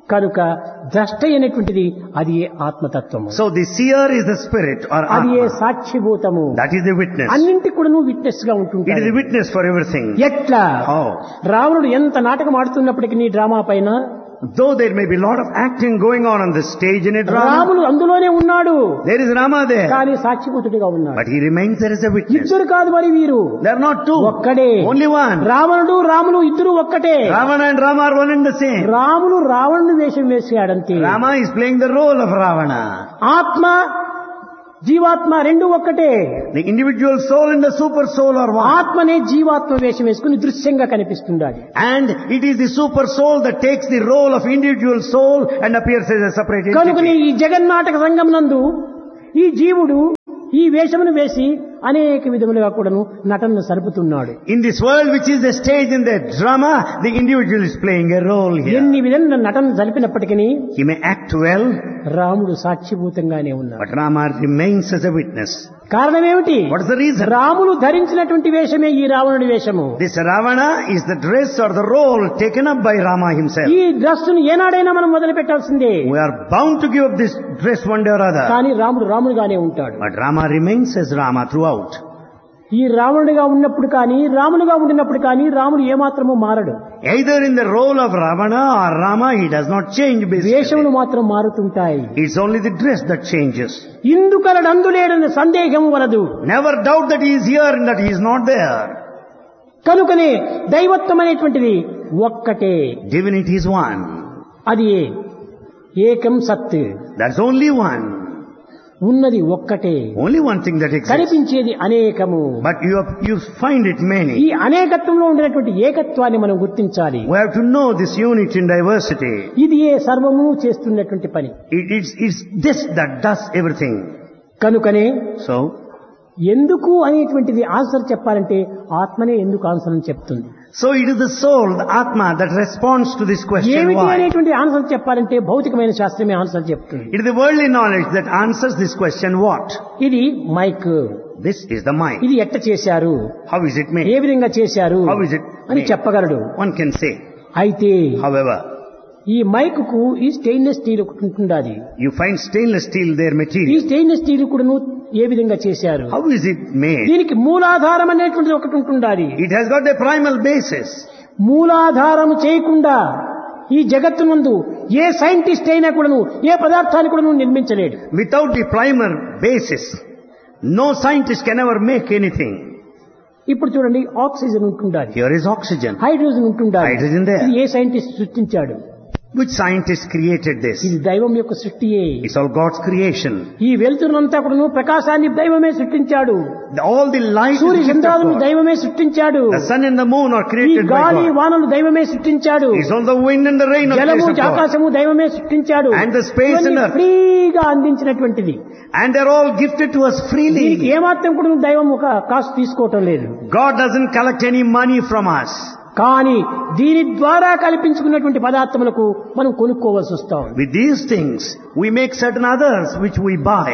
S1: కనుక ద్రష్ట అయినటువంటిది అది ఏ ఆత్మతత్వము,
S2: So the seer is the spirit or
S1: అది ఏ
S2: Atma.
S1: సాక్షిభూతము,
S2: That is the witness.
S1: అన్నింటికి కూడా నువ్వు విట్నెస్ గా
S2: It is
S1: ఉంటుంటాడు.
S2: the witness for everything.
S1: ఎట్లా
S2: How?
S1: రావణుడు ఎంత నాటకం ఆడుతున్నప్పటికీ నీ డ్రామా పైన
S2: Though there may be a lot of acting going on the stage in a drama,
S1: రాముడు అందులోనే ఉన్నాడు,
S2: there is Rama there.
S1: కానీ సాక్షిభూతుడిగా ఉన్నాడు.
S2: But he remains there as a witness.
S1: ఇద్దరు కాదు మరి వీరు,
S2: They are not two.
S1: ఒక్కడే.
S2: Only one.
S1: రావణుడు రాములు ఇద్దరు ఒక్కటే.
S2: Ravana and Rama are one and the same.
S1: రాముడు రావణుని వేషం వేసాడంతే.
S2: Rama is playing the role of Ravana.
S1: ఆత్మ జీవాత్మ రెండు ఒక్కటే.
S2: The individual soul and the super soul are one.
S1: ఆత్మనే జీవాత్మ వేషం వేసుకుని దృశ్యంగా కనిపిస్తుండాలి.
S2: And it is the super soul that takes the role of individual soul and appears as a separate
S1: కనుకనే
S2: entity.
S1: ఈ జగన్నాటక రంగం నందు ఈ జీవుడు ఈ వేషమును వేసి అనేక విధములుగా కూడాను నటనను సరుపుతున్నాడు.
S2: In this world which is the stage in the drama, the individual is playing a role here.
S1: ఎన్ని విధంగా నటన జరిపినప్పటికీ
S2: He may act well,
S1: రాముడు సాక్షిభూతంగానే ఉన్నాడు.
S2: but Rama remains as a witness.
S1: కారణం ఏమిటి?
S2: What is the reason?
S1: Ramulu ధరించినటువంటి వేషమే ఈ రావణుడి వేషము.
S2: This Ravana is the dress or the role taken up by Rama himself.
S1: ఈ డ్రెస్సును ఏనాడైనా మనం మొదలు పెట్టాల్సిందే.
S2: We are bound to give up this dress one day or other.
S1: కానీ రాముడు రాముడుగానే ఉంటాడు.
S2: But Rama remains as Rama throughout.
S1: ఈ రావణుడిగా ఉన్నప్పుడు కానీ రాములుగా ఉండినప్పుడు కానీ రాముడు ఏమాత్రము మారడు.
S2: Either in the role of Ravana or Rama, he does not change
S1: వేషములు
S2: basically.
S1: మాత్రం మారుతుంటాయి.
S2: It's only the dress that changes.
S1: ఇందుకలడు అందులేడని సందేహం వలదు.
S2: Never doubt that he is here and that he is not there.
S1: కనుకనే దైవత్వం అనేటువంటిది ఒక్కటే,
S2: Divinity is one.
S1: అది ఏకం సత్,
S2: That's only one.
S1: ఉన్నది ఒక్కటే,
S2: Only one thing that exists.
S1: కనిపించేది అనేకము.
S2: But you find it
S1: ఈ
S2: many.
S1: అనేకత్వంలో ఉండేటువంటి ఏకత్వాన్ని మనం గుర్తించాలి.
S2: We have to know this unity in diversity.
S1: ఇది ఏ సర్వము చేస్తున్నటువంటి పని.
S2: It's this that does everything.
S1: కనుకనే
S2: So,
S1: ఎందుకు అనేటువంటిది ఆన్సర్ చెప్పాలంటే ఆత్మనే ఎందుకు ఆన్సర్ అని చెప్తుంది.
S2: so it is the soul, the Atma, that responds to this question
S1: ఏమిటి
S2: why.
S1: అనేటువంటి ఆన్సర్ చెప్పాలంటే భౌతికమైన శాస్త్రమే ఆన్సర్ చెప్తుంది.
S2: It is the worldly knowledge that answers this question what.
S1: ఇది mic,
S2: This is the mind.
S1: ఇది ఎట్ట చేశారు,
S2: How is it
S1: A
S2: made?
S1: విధంగా చేశారు
S2: How is it
S1: అని
S2: made?
S1: చెప్పగలడు.
S2: One can say.
S1: అయితే
S2: However,
S1: ఈ మైక్ కు ఈ స్టెయిన్లెస్ స్టీల్ ఒకటి ఉంటుండాలి.
S2: you find stainless steel their
S1: ఈ
S2: material.
S1: స్టెయిన్లెస్ స్టీల్ కూడా ఏ విధంగా చేశారు,
S2: How is it made?
S1: దీనికి మూలాధారం అనేటువంటిది ఒకటి ఉంటుండాలి.
S2: It has got a primal basis.
S1: మూలాధారం చేయకుండా ఈ జగత్తునందు ఏ సైంటిస్ట్ అయినా కూడాను ఏ పదార్థాన్ని కూడా నిర్మించలేడు.
S2: Without the primal basis, no scientist can ever make anything.
S1: ఇప్పుడు చూడండి, ఆక్సిజన్ ఉంటుండాలి,
S2: Here is oxygen.
S1: హైడ్రోజన్ ఉంటుండాలి.
S2: Hydrogen there.
S1: ఇది ఏ సైంటిస్ట్ సృష్టించాడు?
S2: Which scientist created this?
S1: ఇది దైవం యొక్క సృష్టియే.
S2: It's all God's creation.
S1: ఈ వెలుతురునంతా కూడాను ప్రకాశాన్ని దైవమే సృష్టించాడు.
S2: All the light
S1: Surya
S2: is gift of
S1: చంద్రాలను
S2: God.
S1: దైవమే సృష్టించాడు.
S2: The sun and the moon are
S1: ఈ
S2: created by
S1: గాలి
S2: God.
S1: వానలు దైవమే సృష్టించాడు.
S2: It's all the wind and the rain of
S1: జలము
S2: creation of God.
S1: ఆకాశము దైవమే సృష్టించాడు.
S2: And the space and earth.
S1: ఫ్రీగా అందించినటువంటిది.
S2: And they're all gifted to us
S1: దీనికి
S2: freely.
S1: ఏమాత్రం కూడా దైవం ఒక కాస్ట్ తీసుకోవటం లేదు.
S2: God doesn't collect any money from us.
S1: కానీ దీని ద్వారా కల్పించుకున్నటువంటి పదార్థములకు మనం కొనుక్కోవాల్సి వస్తాం.
S2: With these things, we make certain others which we buy.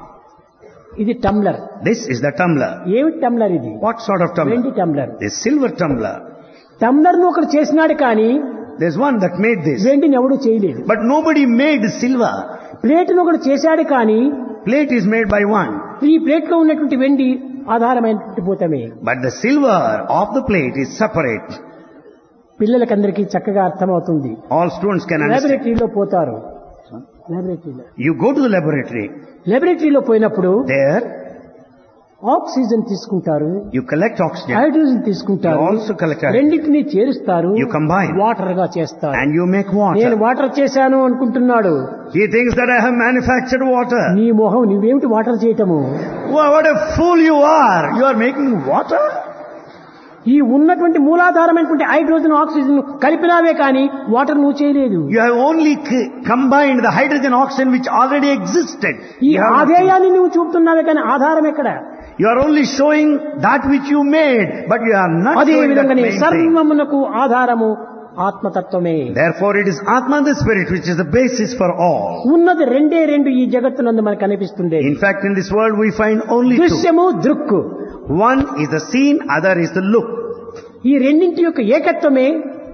S1: ఇది tumbler.
S2: This is the tumbler.
S1: ఏమిటి టంబ్లర్ ఇది?
S2: What sort of tumbler?
S1: వెండి tumbler.
S2: This silver tumbler.
S1: Tumbler ను ఒకడు చేసినాడు కానీ
S2: There's one that made this.
S1: వెండిని ఎవడు చేయలేదు.
S2: But nobody made silver.
S1: Plate ను ఒకడు చేశాడు కానీ
S2: Plate is made by one.
S1: ఈ ప్లేట్ లో ఉన్నటువంటి వెండి ఆధారమైనటువంటి పోతమే.
S2: But the silver of the plate is separate.
S1: పిల్లలకందరికీ చక్కగా అర్థమవుతుంది.
S2: All students can understand.
S1: లాబొరేటరీలో పోతారు. లాబొరేటరీలో
S2: You go to the laboratory.
S1: లాబొరేటరీలో పోయినప్పుడు
S2: There,
S1: ఆక్సిజన్ తీసుకుంటారు,
S2: you collect oxygen.
S1: హైడ్రోజన్ తీసుకుంటారు,
S2: You also collect hydrogen.
S1: రెండింటినీ చేరుస్తారు,
S2: You combine.
S1: వాటర్ గా చేస్తారు.
S2: And you make
S1: నేను
S2: water.
S1: వాటర్ చేశాను అనుకుంటున్నాడు.
S2: He thinks that I have manufactured water.
S1: నీ మొహం నువ్వేమిటి వాటర్ చేయటము?
S2: What a fool you are. You are making water?
S1: ఈ ఉన్నటువంటి మూలాధారమైనటువంటి హైడ్రోజన్ ఆక్సిజన్ కలిపినావే కానీ వాటర్ నువ్వు చేయలేదు.
S2: You have only combined the hydrogen oxygen which already existed.
S1: ఈ
S2: You have nothing.
S1: ఆధేయాన్ని నువ్వు చూపుతున్నావే కానీ ఆధారం ఎక్కడ?
S2: You are only showing that which you made, but you are not
S1: అదే
S2: showing that
S1: విధంగానే
S2: main thing.
S1: సర్వమునకు ఆధారము ఆత్మతత్వమే.
S2: Therefore it is Atma the Spirit which is the basis for all.
S1: ఉన్నది రెండే రెండు ఈ జగత్తునందు మనకు కనిపిస్తుంది.
S2: In fact, in this world we find only two.
S1: దృశ్యము దృక్కు.
S2: One is the seen, other is the look.
S1: ఈ రెండింటి యొక్క ఏకత్వమే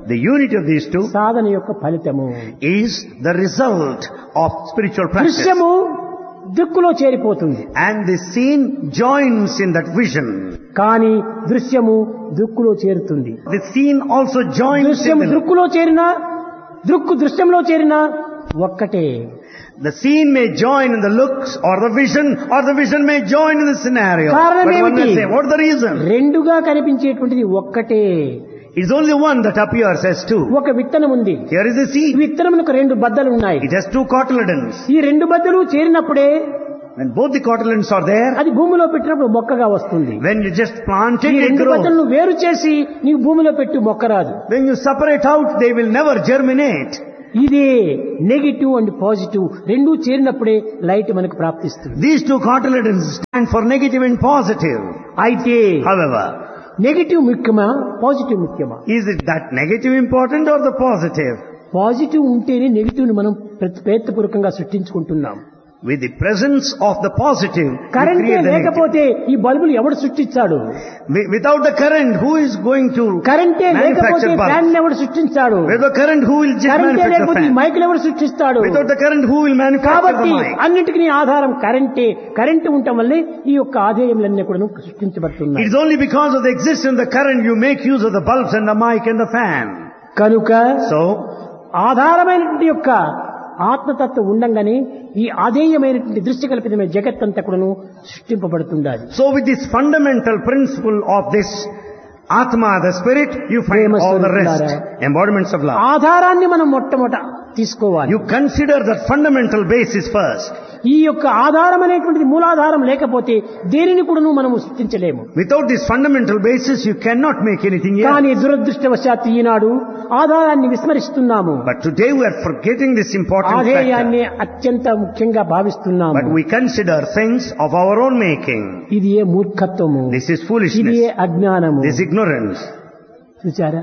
S2: The unity of these two
S1: సాధన యొక్క ఫలితము.
S2: is the result of spiritual practice.
S1: దృశ్యము దిక్కులో చేరిపోతుంది,
S2: And the scene joins in that vision.
S1: కానీ దృశ్యము దిక్కులో చేరుతుంది.
S2: The scene also joins
S1: దృశ్యము
S2: in the...
S1: దృక్కులో చేరినా, దృక్కు దృశ్యంలో చేరినా ఒక్కటే.
S2: The scene may join in the looks or the vision may join in the scenario.
S1: కారణం
S2: But one may
S1: ఏమిటి?
S2: say, what is the reason?
S1: రెండుగా కనిపించేటువంటిది ఒక్కటే.
S2: It's only one that appears as two.
S1: ఒక విత్తనం ఉంది,
S2: Here is the seed.
S1: విత్తనమునకు రెండు బద్దలు ఉన్నాయి.
S2: It has two cotyledons.
S1: ఈ రెండు బద్దలు చేరినప్పుడే
S2: When both the cotyledons are there,
S1: అది భూమిలో పెట్టినప్పుడు మొక్కగా వస్తుంది.
S2: when you just plant
S1: ఈ
S2: it, it
S1: రెండు
S2: grows.
S1: బద్దలను వేరు చేసి నీవు భూమిలో పెట్టి మొక్క రాదు.
S2: When you separate out, they will never germinate.
S1: ఇదే నెగిటివ్ అండ్ పాజిటివ్ రెండు చేరినప్పుడే లైట్ మనకు ప్రాప్తిస్తుంది.
S2: These two cotyledons stand for negative and positive.
S1: అయితే
S2: However,
S1: నెగిటివ్ ముఖ్యమా, పాజిటివ్ ముఖ్యమా?
S2: is it that negative important or the positive?
S1: Positive ఉంటేనే negative ని మనం ప్రయత్నపూర్వకంగా సృష్టించుకుంటున్నాం.
S2: With the presence of the positive, you
S1: కరెంటే
S2: create the negative.
S1: లేకపోతే ఈ బల్బులు ఎవడు సృష్టించాడు?
S2: Without the current, who is going to
S1: కరెంటే లేకపోతే
S2: manufacture
S1: ఫ్యాన్
S2: bulbs?
S1: ఎవడు సృష్టించాడు?
S2: Without the current, who will just
S1: కరెంటే
S2: manufacture the
S1: లేకపోతే ఈ
S2: fan?
S1: మైకులు ఎవడు సృష్టిస్తాడు?
S2: Without the current, who will manufacture the
S1: కాబట్టి
S2: mic?
S1: అన్నింటికి ఆధారం కరెంటే. కరెంటు ఉండటం వల్లే ఈ యొక్క ఆదాయములన్నీ కూడా సృష్టించబడుతున్నాయి.
S2: It is only because of the existence of the current you make use of the bulbs and the mic and the fan.
S1: కనుక
S2: So,
S1: ఆధారమైనటువంటి యొక్క ఆత్మతత్వం ఉండంగానే ఈ ఆధేయమైనటువంటి దృశ్యకల్పితమైన జగత్తంతా కూడాను సృష్టింపబడుతుండాలి.
S2: so with this fundamental principle of this Atma, the spirit, you find
S1: Prema
S2: all the rest,
S1: Swarupulara.
S2: embodiments of love.
S1: ఆధారాన్ని మనం మొట్టమొదట తీసుకోవాలి.
S2: You consider that fundamental basis first.
S1: ఈ యొక్క ఆధారం అనేటువంటిది మూలాధారం లేకపోతే దేనిని కూడాను మనం సృష్టించలేము.
S2: Without this fundamental basis, you cannot make anything else.
S1: కానీ దురదృష్టవశాత్తు ఈనాడు ఆధారాన్ని విస్మరిస్తున్నాము.
S2: But today we are forgetting this important
S1: ఆధేయాన్ని
S2: factor.
S1: అత్యంత ముఖ్యంగా భావిస్తున్నాము.
S2: But we consider things of our own making.
S1: ఇది ఏ మూర్ఖత్వము,
S2: This is
S1: ఇది
S2: foolishness.
S1: ఏ అజ్ఞానము.
S2: This is ignorance.
S1: చూచారా?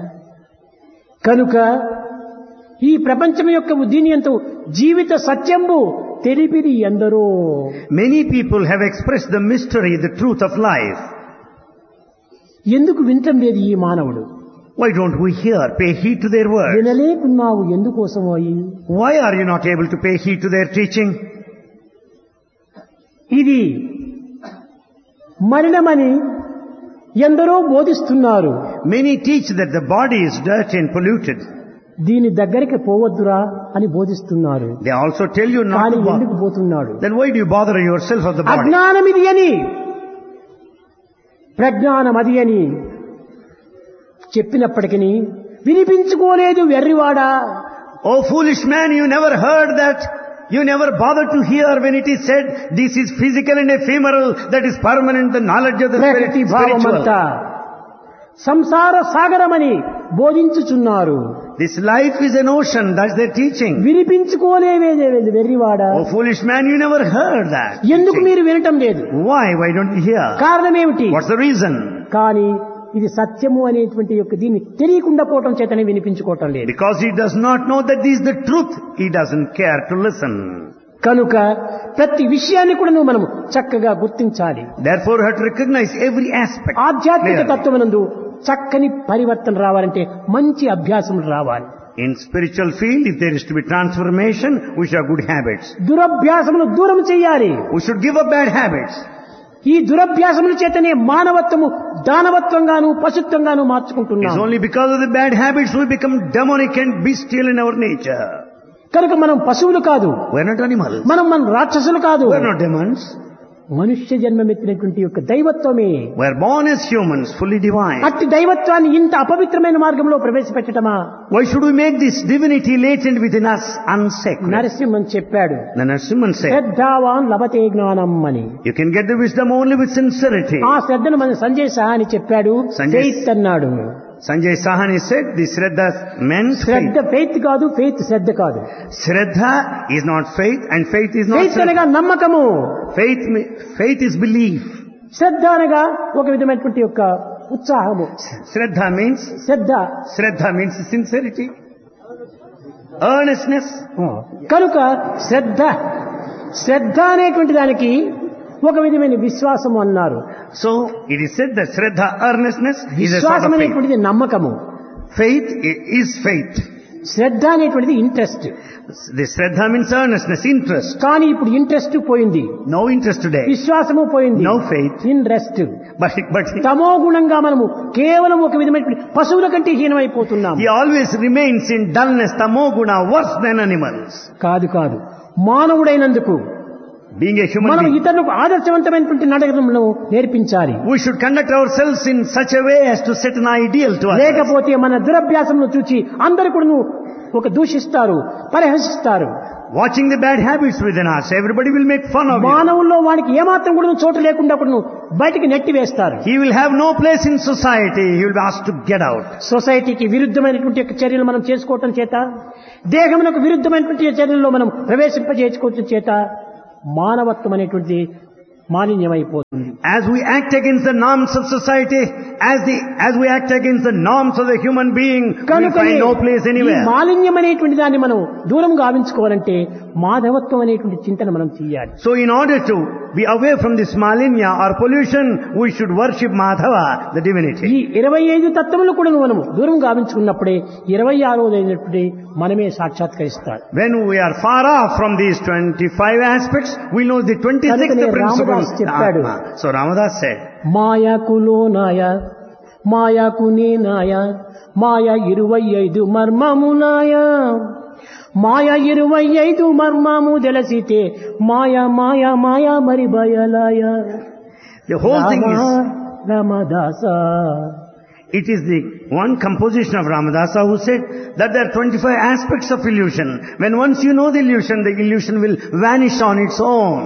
S1: కనుక ఈ ప్రపంచం యొక్క దీని ఎంతో జీవిత సత్యంబు తెలిపిది ఎందరో.
S2: Many people have expressed the mystery, the truth of life.
S1: ఎందుకు వినటం లేదు ఈ మానవుడు?
S2: Why don't we hear, pay heed to their words?
S1: వినలేకున్నావు ఎందుకోసం అయి?
S2: Why are you not able to pay heed to their teaching?
S1: ఇది మరణమని ఎందరో బోధిస్తున్నారు.
S2: Many teach that the body is dirty and polluted.
S1: దీని దగ్గరికి పోవద్దురా అని బోధిస్తున్నారు.
S2: They also tell you not
S1: కానీ
S2: to
S1: ఎందుకు
S2: bother.
S1: పోతున్నాడు?
S2: Then why do you bother yourself of the body?
S1: అజ్ఞానం ఇది అని, ప్రజ్ఞానం అది అని చెప్పినప్పటికీ వినిపించుకోలేదు వెర్రివాడా.
S2: Oh foolish man, you never heard that. You never bothered to hear when it is said, this is physical and ephemeral, that is permanent, the knowledge of the spirit,
S1: ప్రకృతి
S2: spiritual.
S1: భావమంతా సంసార సాగరమని బోధించుచున్నారు.
S2: This life is an ocean, that's their teaching.
S1: వినిపించుకోలేవేదే వెర్రివాడా.
S2: Oh foolish man, you never heard that.
S1: ఎందుకు
S2: teaching.
S1: మీరు వినటం లేదు?
S2: Why don't you hear?
S1: కారణం ఏమిటి?
S2: What's the reason?
S1: కానీ ఇది సత్యము అనేటువంటి యొక్క దీన్ని తెలియకుండా పోవటం చేతనే వినిపించుకోవటం లేదు.
S2: Because he does not know that this is the truth, he doesn't care to listen.
S1: కనుక ప్రతి విషయాన్ని కూడా మనం చక్కగా గుర్తించాలి.
S2: Therefore you have to recognize every aspect.
S1: ఆధ్యాత్మిక
S2: clearly.
S1: తత్వమునందు చక్కని పరివర్తన రావాలంటే మంచి అభ్యాసం రావాలి.
S2: In spiritual field, if there is to be transformation, we should have good habits.
S1: దురభ్యాసమును దూరం చేయాలి.
S2: We should give up bad habits.
S1: ఈ దురభ్యాసముల చేతనే మానవత్వము దానవత్వంగాను పశుత్వంగాను
S2: It's
S1: మార్చుకుంటున్నాం.
S2: only because of the bad habits we become demonic and bestial in our nature.
S1: కనుక మనం పశువులు కాదు,
S2: We're not animals.
S1: మనం రాక్షసులు కాదు.
S2: We're not demons.
S1: మనుష్య జన్మమెత్తినటువంటి యొక్క దైవత్వమే.
S2: We're born as humans, fully divine.
S1: అట్టి దైవత్వాన్ని ఇంత అపవిత్రమైన మార్గంలో ప్రవేశపెట్టడమా?
S2: Why should we make this divinity latent within us unsacred?
S1: Narasimhan చెప్పాడు,
S2: The Narasimhan said,
S1: శ్రద్ధావాన్ లభతే జ్ఞానం అని.
S2: you can get the wisdom only with sincerity.
S1: ఆ శ్రద్ధను మన సంజయ్ సహాని చెప్పాడు,
S2: సంజయ్
S1: ఫెయిత్ అన్నాడు.
S2: Sanjay Sahani said, the Shraddha meant
S1: Shraddha
S2: faith.
S1: Faith కాదు, ఫెయిత్ శ్రద్ధ కాదు.
S2: Shraddha is not faith and faith is not
S1: faith
S2: Shraddha.
S1: అనగా నమ్మకము,
S2: Faith is belief.
S1: శ్రద్ధ అనగా ఒక విధమైనటువంటి యొక్క ఉత్సాహము.
S2: Shraddha means sincerity, earnestness.
S1: కనుక శ్రద్ధ అనేటువంటి దానికి ఒక విధమైన విశ్వాసము అన్నారు.
S2: So it is said that Shraddha, earnestness, is a sort
S1: విశ్వాసం
S2: of faith.
S1: అనేటువంటిది నమ్మకము.
S2: Faith is faith.
S1: శ్రద్ధ అనేటువంటిది interest.
S2: The Shraddha means earnestness, interest.
S1: కానీ ఇప్పుడు ఇంట్రెస్ట్ పోయింది,
S2: No interest today.
S1: విశ్వాసము పోయింది,
S2: No faith.
S1: ఇంట్రెస్ట్.
S2: But
S1: తమో గుణంగా మనము కేవలం ఒక విధమైన పశువుల కంటే హీనమైపోతున్నాం.
S2: he always remains in dullness, tamoguna, worse than animals.
S1: కాదు కాదు, మానవుడైనందుకు
S2: Being a human
S1: మనం
S2: being,
S1: ఇతరులకు ఆదర్శవంతమైనటువంటి నడకలను నేర్పించాలి.
S2: we should conduct ourselves in such a way as to set an ideal to others.
S1: లేకపోతే మన దురభ్యాసమును చూచి అందరు కూడా ఒక దూషిస్తారు, పరిహసిస్తారు.
S2: Watching the bad habits within us, everybody will make fun of you.
S1: మానవుల్లో వానికి ఏమాత్రం కూడా చోటు లేకుండా కూడా బయటికి నెట్టివేస్తారు.
S2: He will have no place in society. He will be asked to get out.
S1: సొసైటీకి విరుద్ధమైనటువంటి యొక్క చర్యలు మనం చేసుకోవటం చేత, దేహమునకు విరుద్ధమైనటువంటి చర్యల్లో మనం ప్రవేశింపజేసుకోవటం చేత మానవత్వం అనేటువంటిది మాలిన్యమైపోతుంది.
S2: As we act against the norms of society, as we act against the norms of the human being, we find no place anywhere.
S1: మాలిన్యం అనేటువంటి దాన్ని మనం దూరం గావించుకోవాలంటే మాధవత్వం అనేటువంటి చింతన మనం చేయాలి.
S2: So in order to be away from this malinya or pollution, we should worship Madhava, the divinity.
S1: ఈ 25 తత్వములు కూడా మనం దూరం గావించుకున్నప్పుడే 26వ మనమే సాక్షాత్కరిస్తారు.
S2: When we are far off from these 25 aspects, we know the 26th principle. So Ramadas said,
S1: మాయాకు లోనాయ మాయాకు నేనాయ మాయ 25 మర్మమునాయ మాయ 25 మర్మము తెలిసితే మాయ మాయ మాయ మరి బయలాయ.
S2: the whole thing is,
S1: Ramadasa.
S2: it is the one composition of Ramadasa who said that there are 25 aspects of illusion. When once you know the illusion will vanish on its own.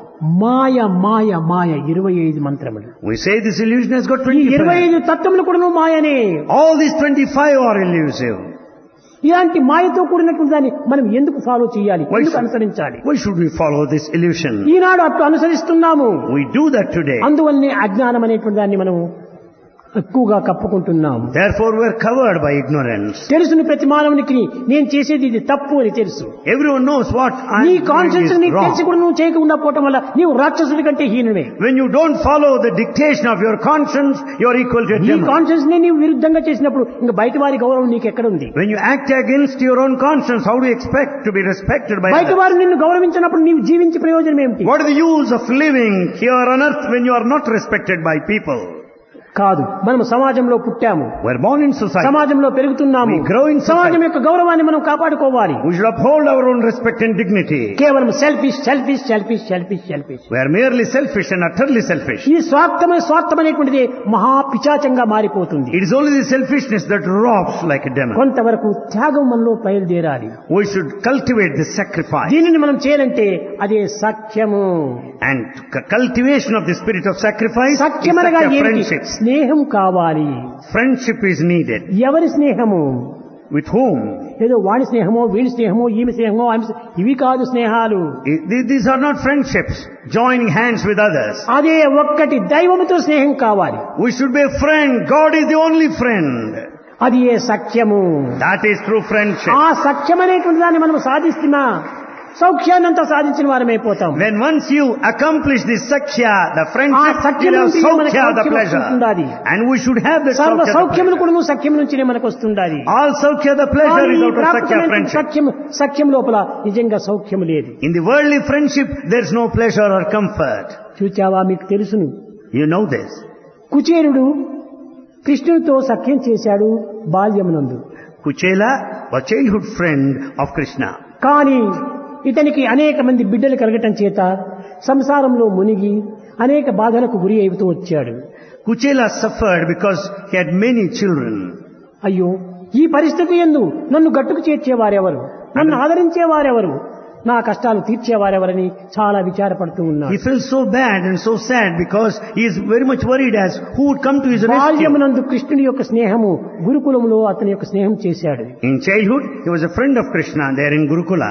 S1: మాయ మాయ మాయ 25 మంత్రములు.
S2: We say this illusion has got
S1: ఈ
S2: 25.
S1: 25 తత్వములు కూడా మాయనే.
S2: All these 25 are elusive.
S1: ఇలాంటి మాయతో కూడినటువంటి దాన్ని మనం ఎందుకు follow చేయాలి,
S2: Why
S1: ఎందుకు
S2: should-
S1: అనుసరించాలి?
S2: Why should we follow this illusion?
S1: ఈనాడు అట్లా అనుసరిస్తున్నాము.
S2: We do that today.
S1: అందువల్లనే అజ్ఞానం అనేటువంటి దాన్ని మనం ఎక్కువగా కప్పుకుంటున్నాము.
S2: Therefore we are covered by ignorance.
S1: తెలుసును ప్రతి మానవునికి నేను చేసేది ఇది తప్పు అని తెలుసు.
S2: Everyone knows what I
S1: నీ
S2: am
S1: కాన్షియన్స్
S2: doing is
S1: నీకు తెలిసి
S2: wrong.
S1: కూడా నువ్వు చేయకుండా పోవటం వల్ల నీవు రాక్షసుడి కంటే హీనుడే.
S2: When you don't follow the dictation of your conscience, you are equal to a
S1: నీ
S2: demon.
S1: కాన్షియన్స్ ని నీవు విరుద్ధంగా చేసినప్పుడు ఇంకా బయట వారి గౌరవం నీకు ఎక్కడ ఉంది?
S2: When you act against your own conscience, how do you expect to be respected by
S1: బయట
S2: others?
S1: వారు నిన్ను గౌరవించినప్పుడు నీవు జీవించే ప్రయోజనం ఏమిటి?
S2: What is the use of living here on earth when you are not respected by people?
S1: కాదు, మనం సమాజంలో పుట్టాము,
S2: We are born in society.
S1: సమాజంలో పెరుగుతున్నాము.
S2: We grow in society.
S1: సమాజం యొక్క గౌరవాన్ని మనం కాపాడుకోవాలి.
S2: We should uphold our own respect and dignity.
S1: కేవలం selfish selfish selfish selfish selfish
S2: We are merely selfish and utterly selfish.
S1: ఈ స్వార్థం అనేటువంటిది మహా పిచాచంగా మారిపోతుంది.
S2: It is only the selfishness that robs like a demon.
S1: కొంతవరకు త్యాగం మనలో బయలుదేరాలి.
S2: We should cultivate the sacrifice.
S1: దీనిని మనం చేయాలంటే అదే సఖ్యము.
S2: And cultivation of the spirit of sacrifice is
S1: సఖ్యమనగా
S2: such a
S1: ఏమిటి?
S2: friendship.
S1: స్నేహం కావాలి.
S2: Friendship is needed.
S1: ఎవరి స్నేహము?
S2: With whom?
S1: ఏదో వాడి స్నేహమో వీడి స్నేహమో ఈమె స్నేహమో ఇవి కాదు స్నేహాలు.
S2: These are not friendships, joining hands with others.
S1: అదే ఒక్కటి దైవముతో స్నేహం కావాలి.
S2: We should be a friend. God is the only friend.
S1: అది ఏ సఖ్యము.
S2: That is true friendship.
S1: ఆ సఖ్యం అనేటువంటి దాన్ని మనం సాధిస్తున్నా సౌఖ్యాన్నంతా సాధించిన వారమైపోతాం.
S2: When once you accomplish this sakhya, the friendship,
S1: సఖ్యం
S2: will have
S1: నుంచి మనకు
S2: saukhya, the
S1: Soukhyam
S2: pleasure.
S1: వస్తుండాలి.
S2: And we should have the
S1: సర్వ
S2: saukhya, the
S1: సౌఖ్యములు
S2: pleasure.
S1: కూడా సఖ్యం నుంచినే మనకు వస్తుండాలి.
S2: All saukhya, the pleasure is out of sakhya friendship.
S1: సఖ్యం లోపల నిజంగా సౌఖ్యం లేదు.
S2: In the worldly friendship, there is no pleasure or comfort.
S1: చూచావా, మీకు తెలుసును.
S2: You know this.
S1: కుచేరుడు కృష్ణుడితో సఖ్యం చేశాడు బాల్యమునందు.
S2: Kuchela was childhood friend of Krishna.
S1: కానీ ఇతనికి అనేక మంది బిడ్డలు కలగటం చేత సంసారంలో మునిగి అనేక బాధలకు గురి అవుతూ వచ్చాడు.
S2: Kuchela suffered because he had many children.
S1: అయ్యో, ఈ పరిస్థితి యందు నన్ను గట్టుకు చేర్చేవారెవరు, నన్ను ఆదరించేవారెవరు, నా కష్టాలు తీర్చేవారెవరని చాలా విచారపడుతూ ఉన్నాడు.
S2: He felt so bad and so sad because he is very much worried as who would come to his rescue.
S1: బాల్యమునందు కృష్ణుడి యొక్క స్నేహము గురుకులంలో అతని యొక్క స్నేహం చేశాడు.
S2: In childhood, he was a friend of Krishna there in Gurukula.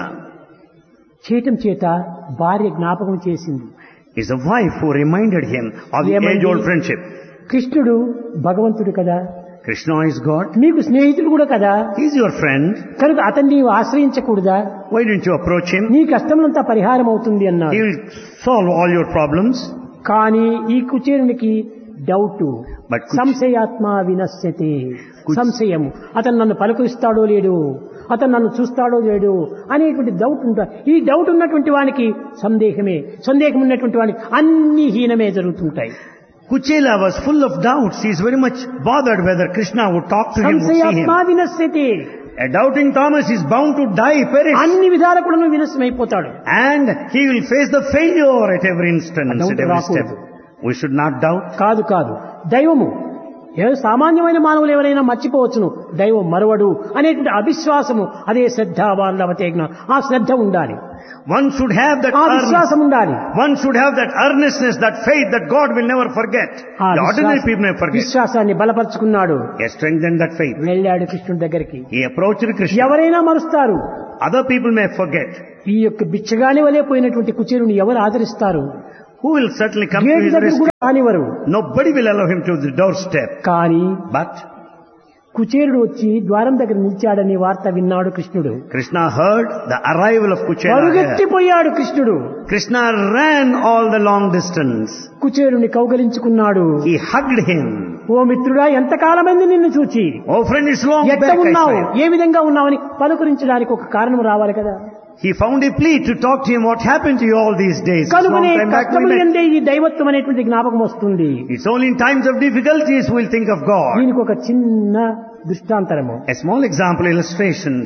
S1: చేయటం చేత భార్య జ్ఞాపకం చేసింది.
S2: It's a wife who reminded him of the
S1: ఏమండి?
S2: age-old friendship.
S1: కృష్ణుడు భగవంతుడు కదా,
S2: Krishna is God.
S1: మీకు స్నేహితుడు కూడా కదా,
S2: He's your friend.
S1: కనుక అతన్ని నీవు ఆశ్రయించకూడదా?
S2: Why didn't you approach him?
S1: నీ కష్టములంతా పరిహారం అవుతుంది అన్నాడు.
S2: He will solve all your problems.
S1: కానీ ఈ కుచేరునికి డౌట్.
S2: But
S1: సంశయాత్మ వినశ్యతి. సంశయము, అతను నన్ను పలుకరిస్తాడో లేడు, అతను నన్ను చూస్తాడో లేడు అనేటువంటి డౌట్ ఉంటుంది. ఈ డౌట్ ఉన్నటువంటి వానికి సందేహమే, సందేహం ఉన్నటువంటి వానికి అన్ని హీనమే జరుగుతుంటాయి.
S2: Kuchela was full of doubts. He is very much bothered whether Krishna would talk to him, would see him.
S1: సంశయాత్మ వినశ్యతి.
S2: A doubting Thomas is bound to die, perish.
S1: అన్ని విధాల కూడా వినశ్యమైపోతాడు.
S2: And he will face the failure at every instance,
S1: Doubt
S2: at every step.
S1: రాకూడదు.
S2: We should not doubt.
S1: కాదు కాదు, దైవము ఏదో సామాన్యమైన మానవులు ఎవరైనా మర్చిపోవచ్చును, దైవం మరవడు అనేటువంటి అవిశ్వాసము, అదే శ్రద్ధావాన్ లభతే జ్ఞానం. ఆ శ్రద్ధ ఉండాలి,
S2: One should have that
S1: ఆ విశ్వాసం ఉండాలి.
S2: One should have that earnestness, that faith that God will never forget.
S1: ఆ
S2: The ordinary people may forget.
S1: విశ్వాసాన్ని బలపరుచుకున్నాడు.
S2: He has strengthened that faith.
S1: వెళ్ళాడు కృష్ణుడి దగ్గరికి.
S2: He approached Krishna.
S1: ఎవరైనా మరుస్తారు,
S2: Other people may forget.
S1: ఈ యొక్క బిచ్చగాని వలె పోయినటువంటి కుచేరుని ఎవరు ఆదరిస్తారు?
S2: Who will certainly come to
S1: gate
S2: his
S1: దగ్గర
S2: rescue?
S1: కూడా రానివ్వరు.
S2: Nobody will allow him to the doorstep.
S1: కానీ
S2: But
S1: కుచేరుడు వచ్చి ద్వారం దగ్గర నిలిచాడని వార్త విన్నాడు కృష్ణుడు.
S2: Krishna heard the arrival of Kuchela here.
S1: పరుగెత్తిపోయాడు కృష్ణుడు.
S2: Krishna ran all the long distance.
S1: కుచేరుని కౌగలించుకున్నాడు.
S2: He hugged him.
S1: ఓ మిత్రుడా, ఎంతకాలమైంది నిన్ను చూచి,
S2: Oh friend, it's long
S1: ఎట్ట
S2: back I
S1: ఉన్నావు,
S2: saw.
S1: ఏ విధంగా ఉన్నావని పలుకరించడానికి ఒక కారణం రావాలి కదా.
S2: He found a plea to talk to him. What happened to you all these days? It's long
S1: కనుకనే
S2: time back we
S1: కష్టములు
S2: met.
S1: ఎందే ఈ దైవత్వం అనేటువంటి జ్ఞాపకం వస్తుంది.
S2: It's only in times of difficulties we'll think of God.
S1: దీనికి ఒక చిన్న దృష్టాంతరము.
S2: A small example, illustrations.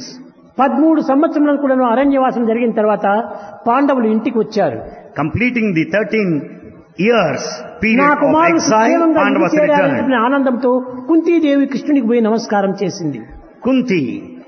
S1: 13 సంవత్సరాలు కూడా అరణ్యవాసం జరిగిన తర్వాత పాండవులు ఇంటికి వచ్చారు.
S2: Completing the 13 years period
S1: నా
S2: of
S1: కుమారుడు
S2: exile,
S1: సుఖేమంగా
S2: Pandavas
S1: ఇంటికి
S2: returned.
S1: చేరాలనే ఆనందంతో కుంతీదేవి కృష్ణునికి పోయి నమస్కారం చేసింది.
S2: Kunti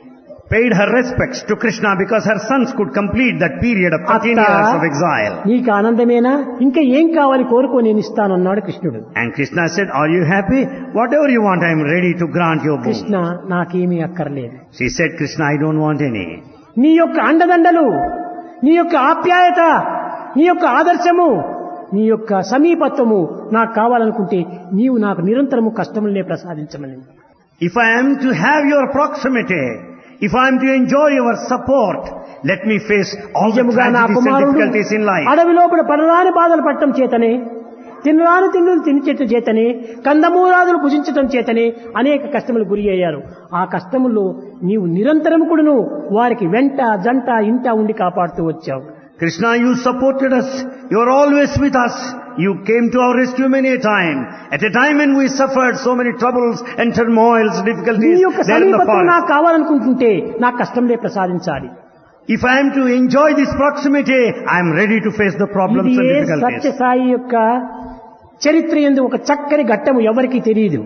S2: paid her respects to Krishna because her sons could complete that period of 13 years of exile.
S1: నీకు ఆనందమేనా, ఇంకా ఏం కావాలి కోరుకో, నేను ఇస్తానన్నాడు కృష్ణుడు.
S2: And Krishna said, are you happy? Whatever you want, I am ready to grant your boon.
S1: Krishna, నాకేమీ అక్కర్లేదు.
S2: She said, Krishna, I don't want any.
S1: నీ యొక్క అండదండలు, నీ యొక్క ఆప్యాయత, నీ యొక్క ఆదర్శము, నీ యొక్క సమీపత్వము నాకు కావాలనుకుంటే నీవు నాకు నిరంతరము కష్టములనే ప్రసాదించమని.
S2: If I am to have your proximity, if I am to enjoy your support, let me face all the
S1: నిజముగా నా
S2: tragedies and
S1: కుమారుడు
S2: difficulties in life.
S1: అడవి లోపల పడరాని బాధలు పట్టడం చేతనే, తినరాని తిండులు తినిచేట చేతనే, కందమూలాదులు భుజించటం చేతనే అనేక కష్టములు గురి అయ్యారు. ఆ కష్టముల్లో నీవు నిరంతరం కూడాను వారికి వెంట జంట ఇంట ఉండి కాపాడుతూ వచ్చావు.
S2: Krishna, you supported us. You are always with us. You came to our rescue many a time. At a time when we suffered so many troubles and turmoils,
S1: నీ
S2: difficulties
S1: యొక్క
S2: there in the
S1: సమీపత్వం
S2: forest.
S1: నాకు కావాలనుకుంటుంటే నాకు కష్టంలే ప్రసాదించాలి.
S2: If I am to enjoy this proximity, I am ready to face the problems
S1: ఇది
S2: and
S1: A
S2: difficulties.
S1: Sathya Sai యొక్క చరిత్ర యందు ఒక చక్కని ఘట్టము ఎవరికీ తెలియదు.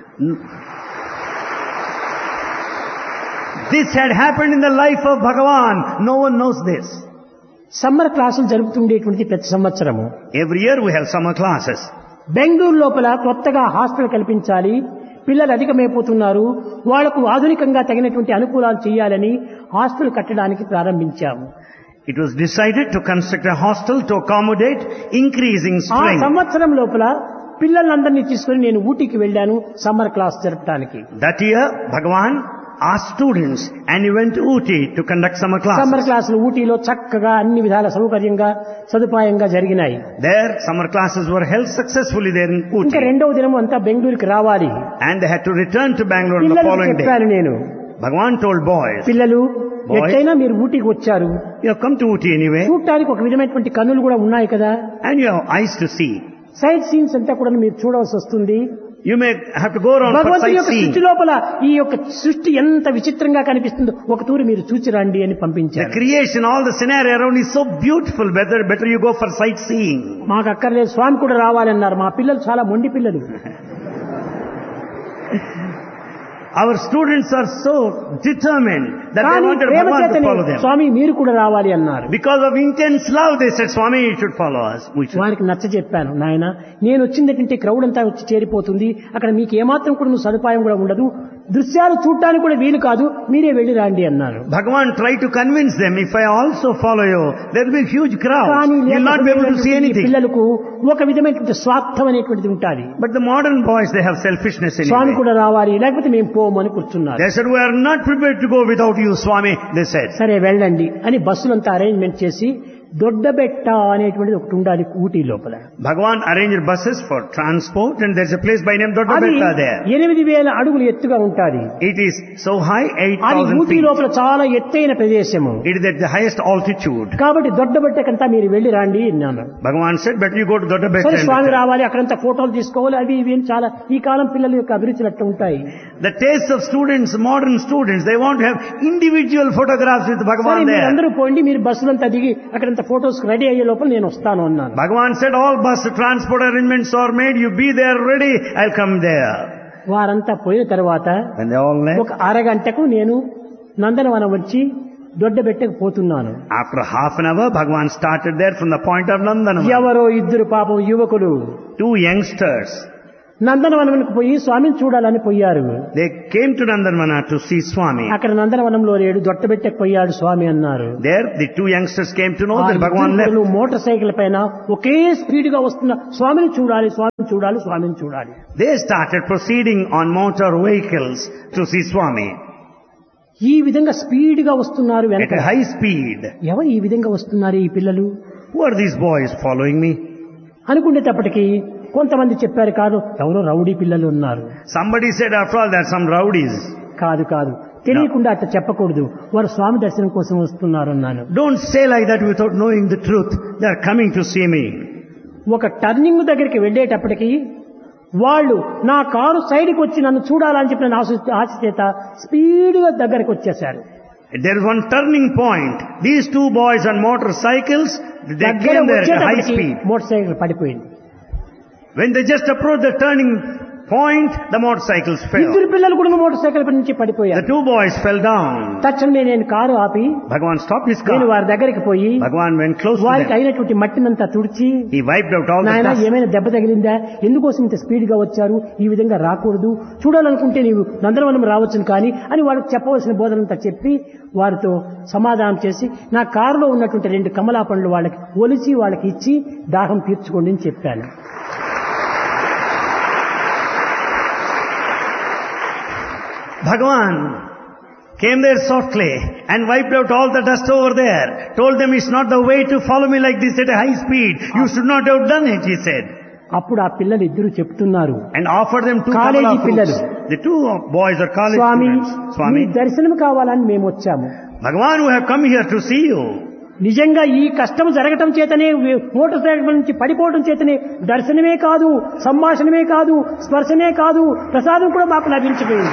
S2: This had happened in the life of Bhagavan. No one knows this.
S1: Summer క్లాసులు జరుపుతుండేటువంటి ప్రతి సంవత్సరము
S2: Every year we have summer classes.
S1: Bengaluru లోపల కొత్తగా హాస్టల్ కల్పించాలి, పిల్లలు అధికమైపోతున్నారు, వాళ్లకు ఆధునికంగా తగినటువంటి అనుకూలాలు చేయాలని హాస్టల్ కట్టడానికి ప్రారంభించాము.
S2: It was decided to construct a hostel to accommodate increasing
S1: ఆ
S2: strength.
S1: సంవత్సరం లోపల పిల్లలందరినీ తీసుకుని నేను ఊటీకి వెళ్ళాను సమ్మర్ క్లాస్ జరపడానికి.
S2: That year, Bhagavan asked students and he went to Ooty to conduct summer classes.
S1: Summer క్లాసులు ఊటీలో చక్కగా అన్ని విధాల సౌకర్యంగా సదుపాయంగా జరిగినాయి.
S2: There, summer classes were held successfully there in
S1: ఇంకా
S2: Ooty.
S1: రెండవ దినం అంతా బెంగళూరుకి రావాలి.
S2: And they had to return to Bangalore the
S1: పిల్లలకు
S2: following day.
S1: చెప్పాను నేను,
S2: Bhagavan told boys,
S1: పిల్లలు
S2: Boys.
S1: ఎట్టయినా మీరు ఊటీకి వచ్చారు,
S2: you have come to Ooty anyway
S1: చూడటానికి ఒక విధమైనటువంటి కన్నులు కూడా ఉన్నాయి కదా,
S2: and you have eyes to see.
S1: Site scenes అంతా కూడా మీరు చూడవలసి వస్తుంది.
S2: You may have to go around for
S1: భగవంతుని యొక్క
S2: sightseeing.
S1: సృష్టి లోపల ఈ యొక్క సృష్టి ఎంత విచిత్రంగా కనిపిస్తుందో ఒక తూరు మీరు చూచి రండి అని
S2: The
S1: పంపించారు.
S2: creation, all the scenario around is so beautiful. Better you go for sightseeing.
S1: మాకు అక్కర్లేదు, స్వామి కూడా రావాలన్నారు. మా పిల్లలు చాలా మొండి పిల్లలు.
S2: Our students are so determined that they
S1: కానీ
S2: wanted
S1: ప్రేమ
S2: Bhagavan to
S1: చేతనే
S2: follow them.
S1: స్వామి మీరు కూడా రావాలి అన్నారు.
S2: Because of intense love, they said, Swami, you should follow us. We should.
S1: వారికి నచ్చ చెప్పాను, నాయన నేను వచ్చిందంటే క్రౌడ్ అంతా వచ్చి చేరిపోతుంది, అక్కడ మీకు ఏమాత్రం కూడా నువ్వు సదుపాయం కూడా ఉండదు, దృశ్యాలు చూడటానికి కూడా వీలు కాదు, మీరే వెళ్ళి రండి అన్నారు.
S2: Bhagavan tried to convince them, if I also follow you, there will be a huge crowd.
S1: కానీ
S2: You will not be able to see
S1: ఈ
S2: anything.
S1: పిల్లలకు ఒక విధమైనటువంటి స్వార్థం అనేటువంటిది ఉంటుంది.
S2: But the modern boys, they have selfishness
S1: Swamy
S2: anyway.
S1: కూడా రావాలి, లేకపోతే మేము పోమని కూర్చున్నారు.
S2: They said, we are not prepared to go without you, Swami, they said.
S1: సరే వెళ్ళండి అని బస్సులంతా అరేంజ్మెంట్ చేసి దొడ్డబెట్ట అనేటువంటిది ఒకటి ఉండాలి ఊటీ లోపల.
S2: Bhagavan arranged buses for transport and there's a place by name
S1: అది
S2: Doddabetta there.
S1: 8,000 అడుగులు ఎత్తుగా ఉంటాది.
S2: It is so high,
S1: అది
S2: 8,000
S1: ఊటీ
S2: feet.
S1: లోపల చాలా ఎత్తైన ప్రదేశము.
S2: It is at the highest altitude.
S1: కాబట్టి దొడ్డబెట్టకంతా మీరు వెళ్ళి రండి అన్నాను.
S2: Bhagavan said, but you go to
S1: సరే
S2: Doddabetta.
S1: స్వామి రావాలి, అక్కడంతా ఫోటోలు తీసుకోవాలి, అవి ఇవి అని చాలా ఈ కాలం పిల్లల యొక్క అభిరుచులు అట్లా ఉంటాయి.
S2: The taste of students, modern students, they want to have individual photographs with
S1: సరే
S2: Bhagavan
S1: మీరు
S2: there.
S1: అందరూ పోండి, మీరు బస్సులంతా దిగి అక్కడంతా ఫోటోస్ రెడీ అయ్యే లోపల నేను వస్తాను అన్నాను.
S2: Bhagavan said, all bus transport arrangements are made, you be there ready, I'll come there.
S1: వారంతా పోయిన తర్వాత
S2: When they all left,
S1: ఒక అరగంటకు నేను నందనవనం వచ్చి దొడ్డబెట్టకు పోతున్నాను.
S2: after half an hour, Bhagavan started there from the point of Nandanam.
S1: ఎవరో ఇద్దరు పాపం యువకులు
S2: 2 youngsters,
S1: నందనవనంకు పోయి స్వామిని చూడాలని పోయారు.
S2: they came to Nandanvana to see Swami.
S1: అక్కడ నందనవనంలో లేడు, దొడ్డబెట్టకు పోయాడు స్వామి అన్నారు.
S2: There, the 2 youngsters came to know
S1: ఆ
S2: that Bhagavan left.
S1: ఇద్దరు మోటార్ సైకిల్ పైన ఒకే స్పీడ్ గా వస్తున్న స్వామిని చూడాలి, స్వామిని చూడాలి, స్వామిని చూడాలి.
S2: They started proceeding on motor vehicles to see Swami
S1: ఈ విధంగా స్పీడ్ గా వస్తున్నారు
S2: at
S1: వెనక.
S2: a high speed.
S1: ఎవరు ఈ విధంగా వస్తున్నారు ఈ పిల్లలు
S2: Who are these boys following me?
S1: అనుకునేటప్పటికి కొంతమంది చెప్పారు, కాదు ఎవరో రౌడీ పిల్లలు ఉన్నారు.
S2: Somebody said, after all, there are some rowdies.
S1: కాదు కాదు తెలియకుండా అట్లా చెప్పకూడదు, వారు స్వామి దర్శనం కోసం వస్తున్నారు అన్నాను.
S2: Don't say like that without knowing the truth. They are coming to see me.
S1: ఒక టర్నింగ్ దగ్గరికి వెళ్ళేటప్పటికి వాళ్ళు నా కారు సైడ్కి వచ్చి నన్ను చూడాలని చెప్పిన ఆశ చేత స్పీడ్ గా దగ్గరికి వచ్చేసారు.
S2: There is one turning point. These 2 boys on motorcycles, they
S1: దగ్గర
S2: came there at a high
S1: వచ్చేటప్పటికి
S2: speed.
S1: మోటార్ సైకిల్ పడిపోయింది.
S2: When they just approached the turning point, the motorcycles fell.
S1: ఇద్దరు పిల్లలు కూడా మోటార్ సైకిల్ పై నుంచి
S2: The
S1: పడిపోయారు.
S2: 2 boys fell down.
S1: తక్షణమే నేను కారు ఆపి
S2: Bhagavan stopped his
S1: నేను
S2: car.
S1: వారి దగ్గరికి పోయి
S2: Bhagavan went close to
S1: వారికి
S2: them.
S1: అయినటువంటి మట్టినంతా తుడిచి,
S2: He wiped out all the
S1: నాయన
S2: dust.
S1: ఏమైనా దెబ్బ తగిలిందా, ఎందుకోసం ఇంత స్పీడ్ గా వచ్చారు, ఈ విధంగా రాకూడదు, చూడాలనుకుంటే నీవు నందనవనం రావచ్చును కానీ అని వాళ్ళకి చెప్పవలసిన బోధనంతా చెప్పి వారితో సమాధానం చేసి నా కారులో ఉన్నటువంటి 2 కమలా పండ్లు వాళ్ళకి ఒలిచి వాళ్ళకి ఇచ్చి దాహం తీర్చుకోండి అని చెప్పాను.
S2: Bhagavan came there softly and wiped out all the dust over there. Told them it's not the way to follow me like this at a high speed. You should not have done it, he said.
S1: అప్పుడు ఆ పిల్లలు ఇద్దరు చెప్తున్నారు,
S2: And offered them 2
S1: College
S2: Kamala fruits.
S1: పిల్లలు.
S2: The 2 boys are college
S1: Swamy
S2: students.
S1: Me
S2: Swami,
S1: దర్శనం కావాలని మేము వచ్చాము.
S2: Bhagavan, we have come here to see you.
S1: నిజంగా ఈ కష్టం జరగటం చేతనే మోటార్ సైకిల్ నుంచి పడిపోవడం చేతనే దర్శనమే కాదు, సంభాషణమే కాదు, స్పర్శనే కాదు, ప్రసాదం కూడా మాకు లభించిపోయింది.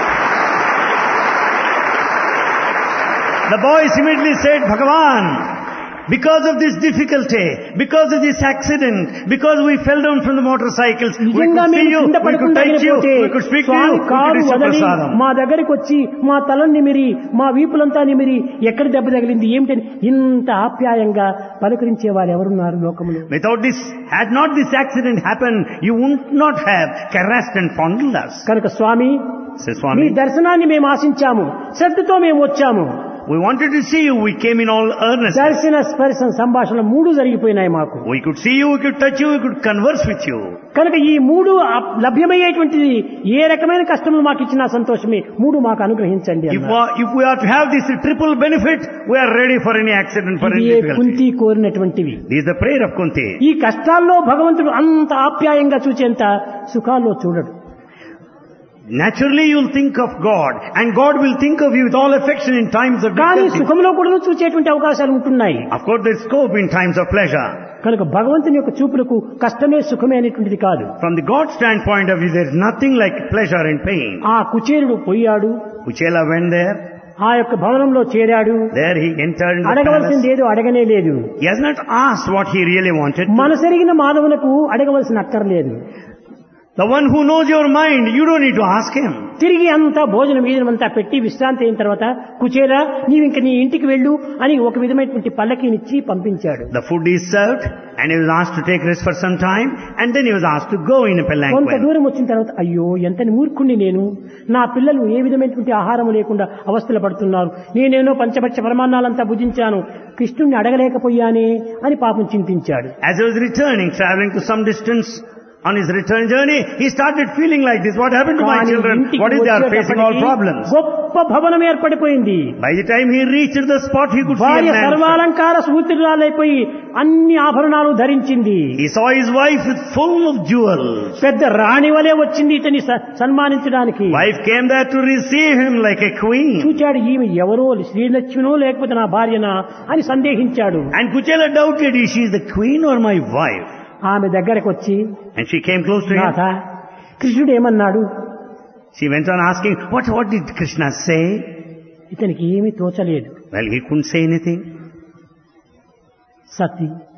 S2: The boys immediately said, Bhagavan, because of this difficulty, because of this accident, because we fell down from the motorcycles, we could
S1: నిజంగా
S2: see
S1: మేము
S2: you,
S1: కింద
S2: we could touch you, we could speak to you,
S1: Swamy
S2: we could
S1: car
S2: receive
S1: వదలి
S2: prasadam.
S1: మా దగ్గరికి వచ్చి మా తలని నిమిరి, మా వీపులంతా నిమిరి, ఎక్కడ దెబ్బ తగిలింది ఏమిటని ఇంత ఆప్యాయంగా పలకరించే వారు ఎవరున్నారు లోకంలో?
S2: Without this, had not this accident happened, you would not have caressed and fondled us.
S1: కనుక స్వామి
S2: Says
S1: మీ
S2: Swami,
S1: దర్శనాన్ని మేము ఆశించాము, శ్రద్ధతో మేము వచ్చాము.
S2: we wanted to see you, we came in all earnest.
S1: దర్శన స్పర్శ సంభాషణ 3 జరిగిపోయినాయి మాకు.
S2: We could see you, we could touch you, we could converse with you.
S1: కనుక ఈ 3 లభ్యమయ్యేటువంటిది ఏ రకమైన కష్టములు మాకు ఇచ్చినా సంతోషమే, 3 మాకు అనుగ్రహించండి అన్నారు.
S2: If we are to have this triple benefit, we are ready for any accident, for any
S1: ఇదే
S2: difficulty.
S1: Kunti కోరినటువంటివి.
S2: This is the prayer of Kunti.
S1: ఈ కష్టాల్లో భగవంతుడు అంత ఆప్యాయంగా చూచేంత సుఖాల్లో చూడడు.
S2: Naturally you will think of God, and God will think of you with all affection in times of
S1: కానీ
S2: difficulty.
S1: సుఖంలో కూడా చూచేటువంటి అవకాశాలు ఉంటున్నాయి.
S2: Of course there is scope in times of pleasure.
S1: కనుక భగవంతుని యొక్క చూపులకు కష్టమే సుఖమే అనేటువంటిది కాదు.
S2: From the God standpoint of view, there is nothing like pleasure and pain.
S1: ఆ కుచేరుడు పోయాడు,
S2: Kuchela went there.
S1: ఆ యొక్క భవనంలో చేరాడు,
S2: There he entered in the
S1: అడగవలసింది
S2: palace.
S1: ఏదో అడగనే లేదు.
S2: He has not asked what he really wanted.
S1: మనసెరిగిన మానవులకు అడగవలసిన అక్కర్లేదు.
S2: The one who knows your mind, you don't need to ask him.
S1: తిరిగి అంతా భోజనం అంతా పెట్టి విశ్రాంతి అయిన తర్వాత కుచేరా నీవింక నీ ఇంటికి వెళ్ళు అని ఒక విధమైనటువంటి పల్లకీనిచ్చి పంపించాడు.
S2: The food is served, and he was asked to take rest for some time, and then he was asked to go in a
S1: కొంత
S2: palanquin.
S1: దూరం వచ్చిన తర్వాత అయ్యో ఎంత మూర్ఖుణ్ణి నేను, నా పిల్లలు ఏ విధమైనటువంటి ఆహారం లేకుండా అవస్థలు పడుతున్నారు, నేనేనో పంచపక్ష పరమాన్నాలంతా భుజించాను, కృష్ణుణ్ణి అడగలేకపోయానే అని పాపం చింతించాడు.
S2: As he was returning, traveling to some distance On his return journey, he started feeling like this. What happened to my
S1: కానీ
S2: children?
S1: ఇంటికి
S2: What is they are facing all
S1: వచ్చేటప్పటికి
S2: problems?
S1: గొప్ప భవనం ఏర్పడిపోయింది.
S2: By the time he reached the spot, he could see a
S1: భార్య
S2: man.
S1: సర్వాలంకార సూత్రాలైపోయి అన్ని ఆభరణాలు ధరించింది.
S2: He saw his wife with full of jewels.
S1: పెద్ద రాణి వలె వచ్చింది ఇతని సన్మానించడానికి.
S2: Wife came there to receive him like a queen.
S1: చూచాడు ఈమె ఎవరో శ్రీలక్ష్మినో లేకపోతే నా భార్యనా అని సందేహించాడు.
S2: And Kuchela doubted, is she the queen or my wife?
S1: ఆమె దగ్గరకు వచ్చి,
S2: And she came close to him.
S1: నాథ కృష్ణుడు ఏమన్నాడు?
S2: She went on asking, what did Krishna say?
S1: ఇతనికి ఏమీ తోచలేదు.
S2: Well, he couldn't say anything.
S1: Sati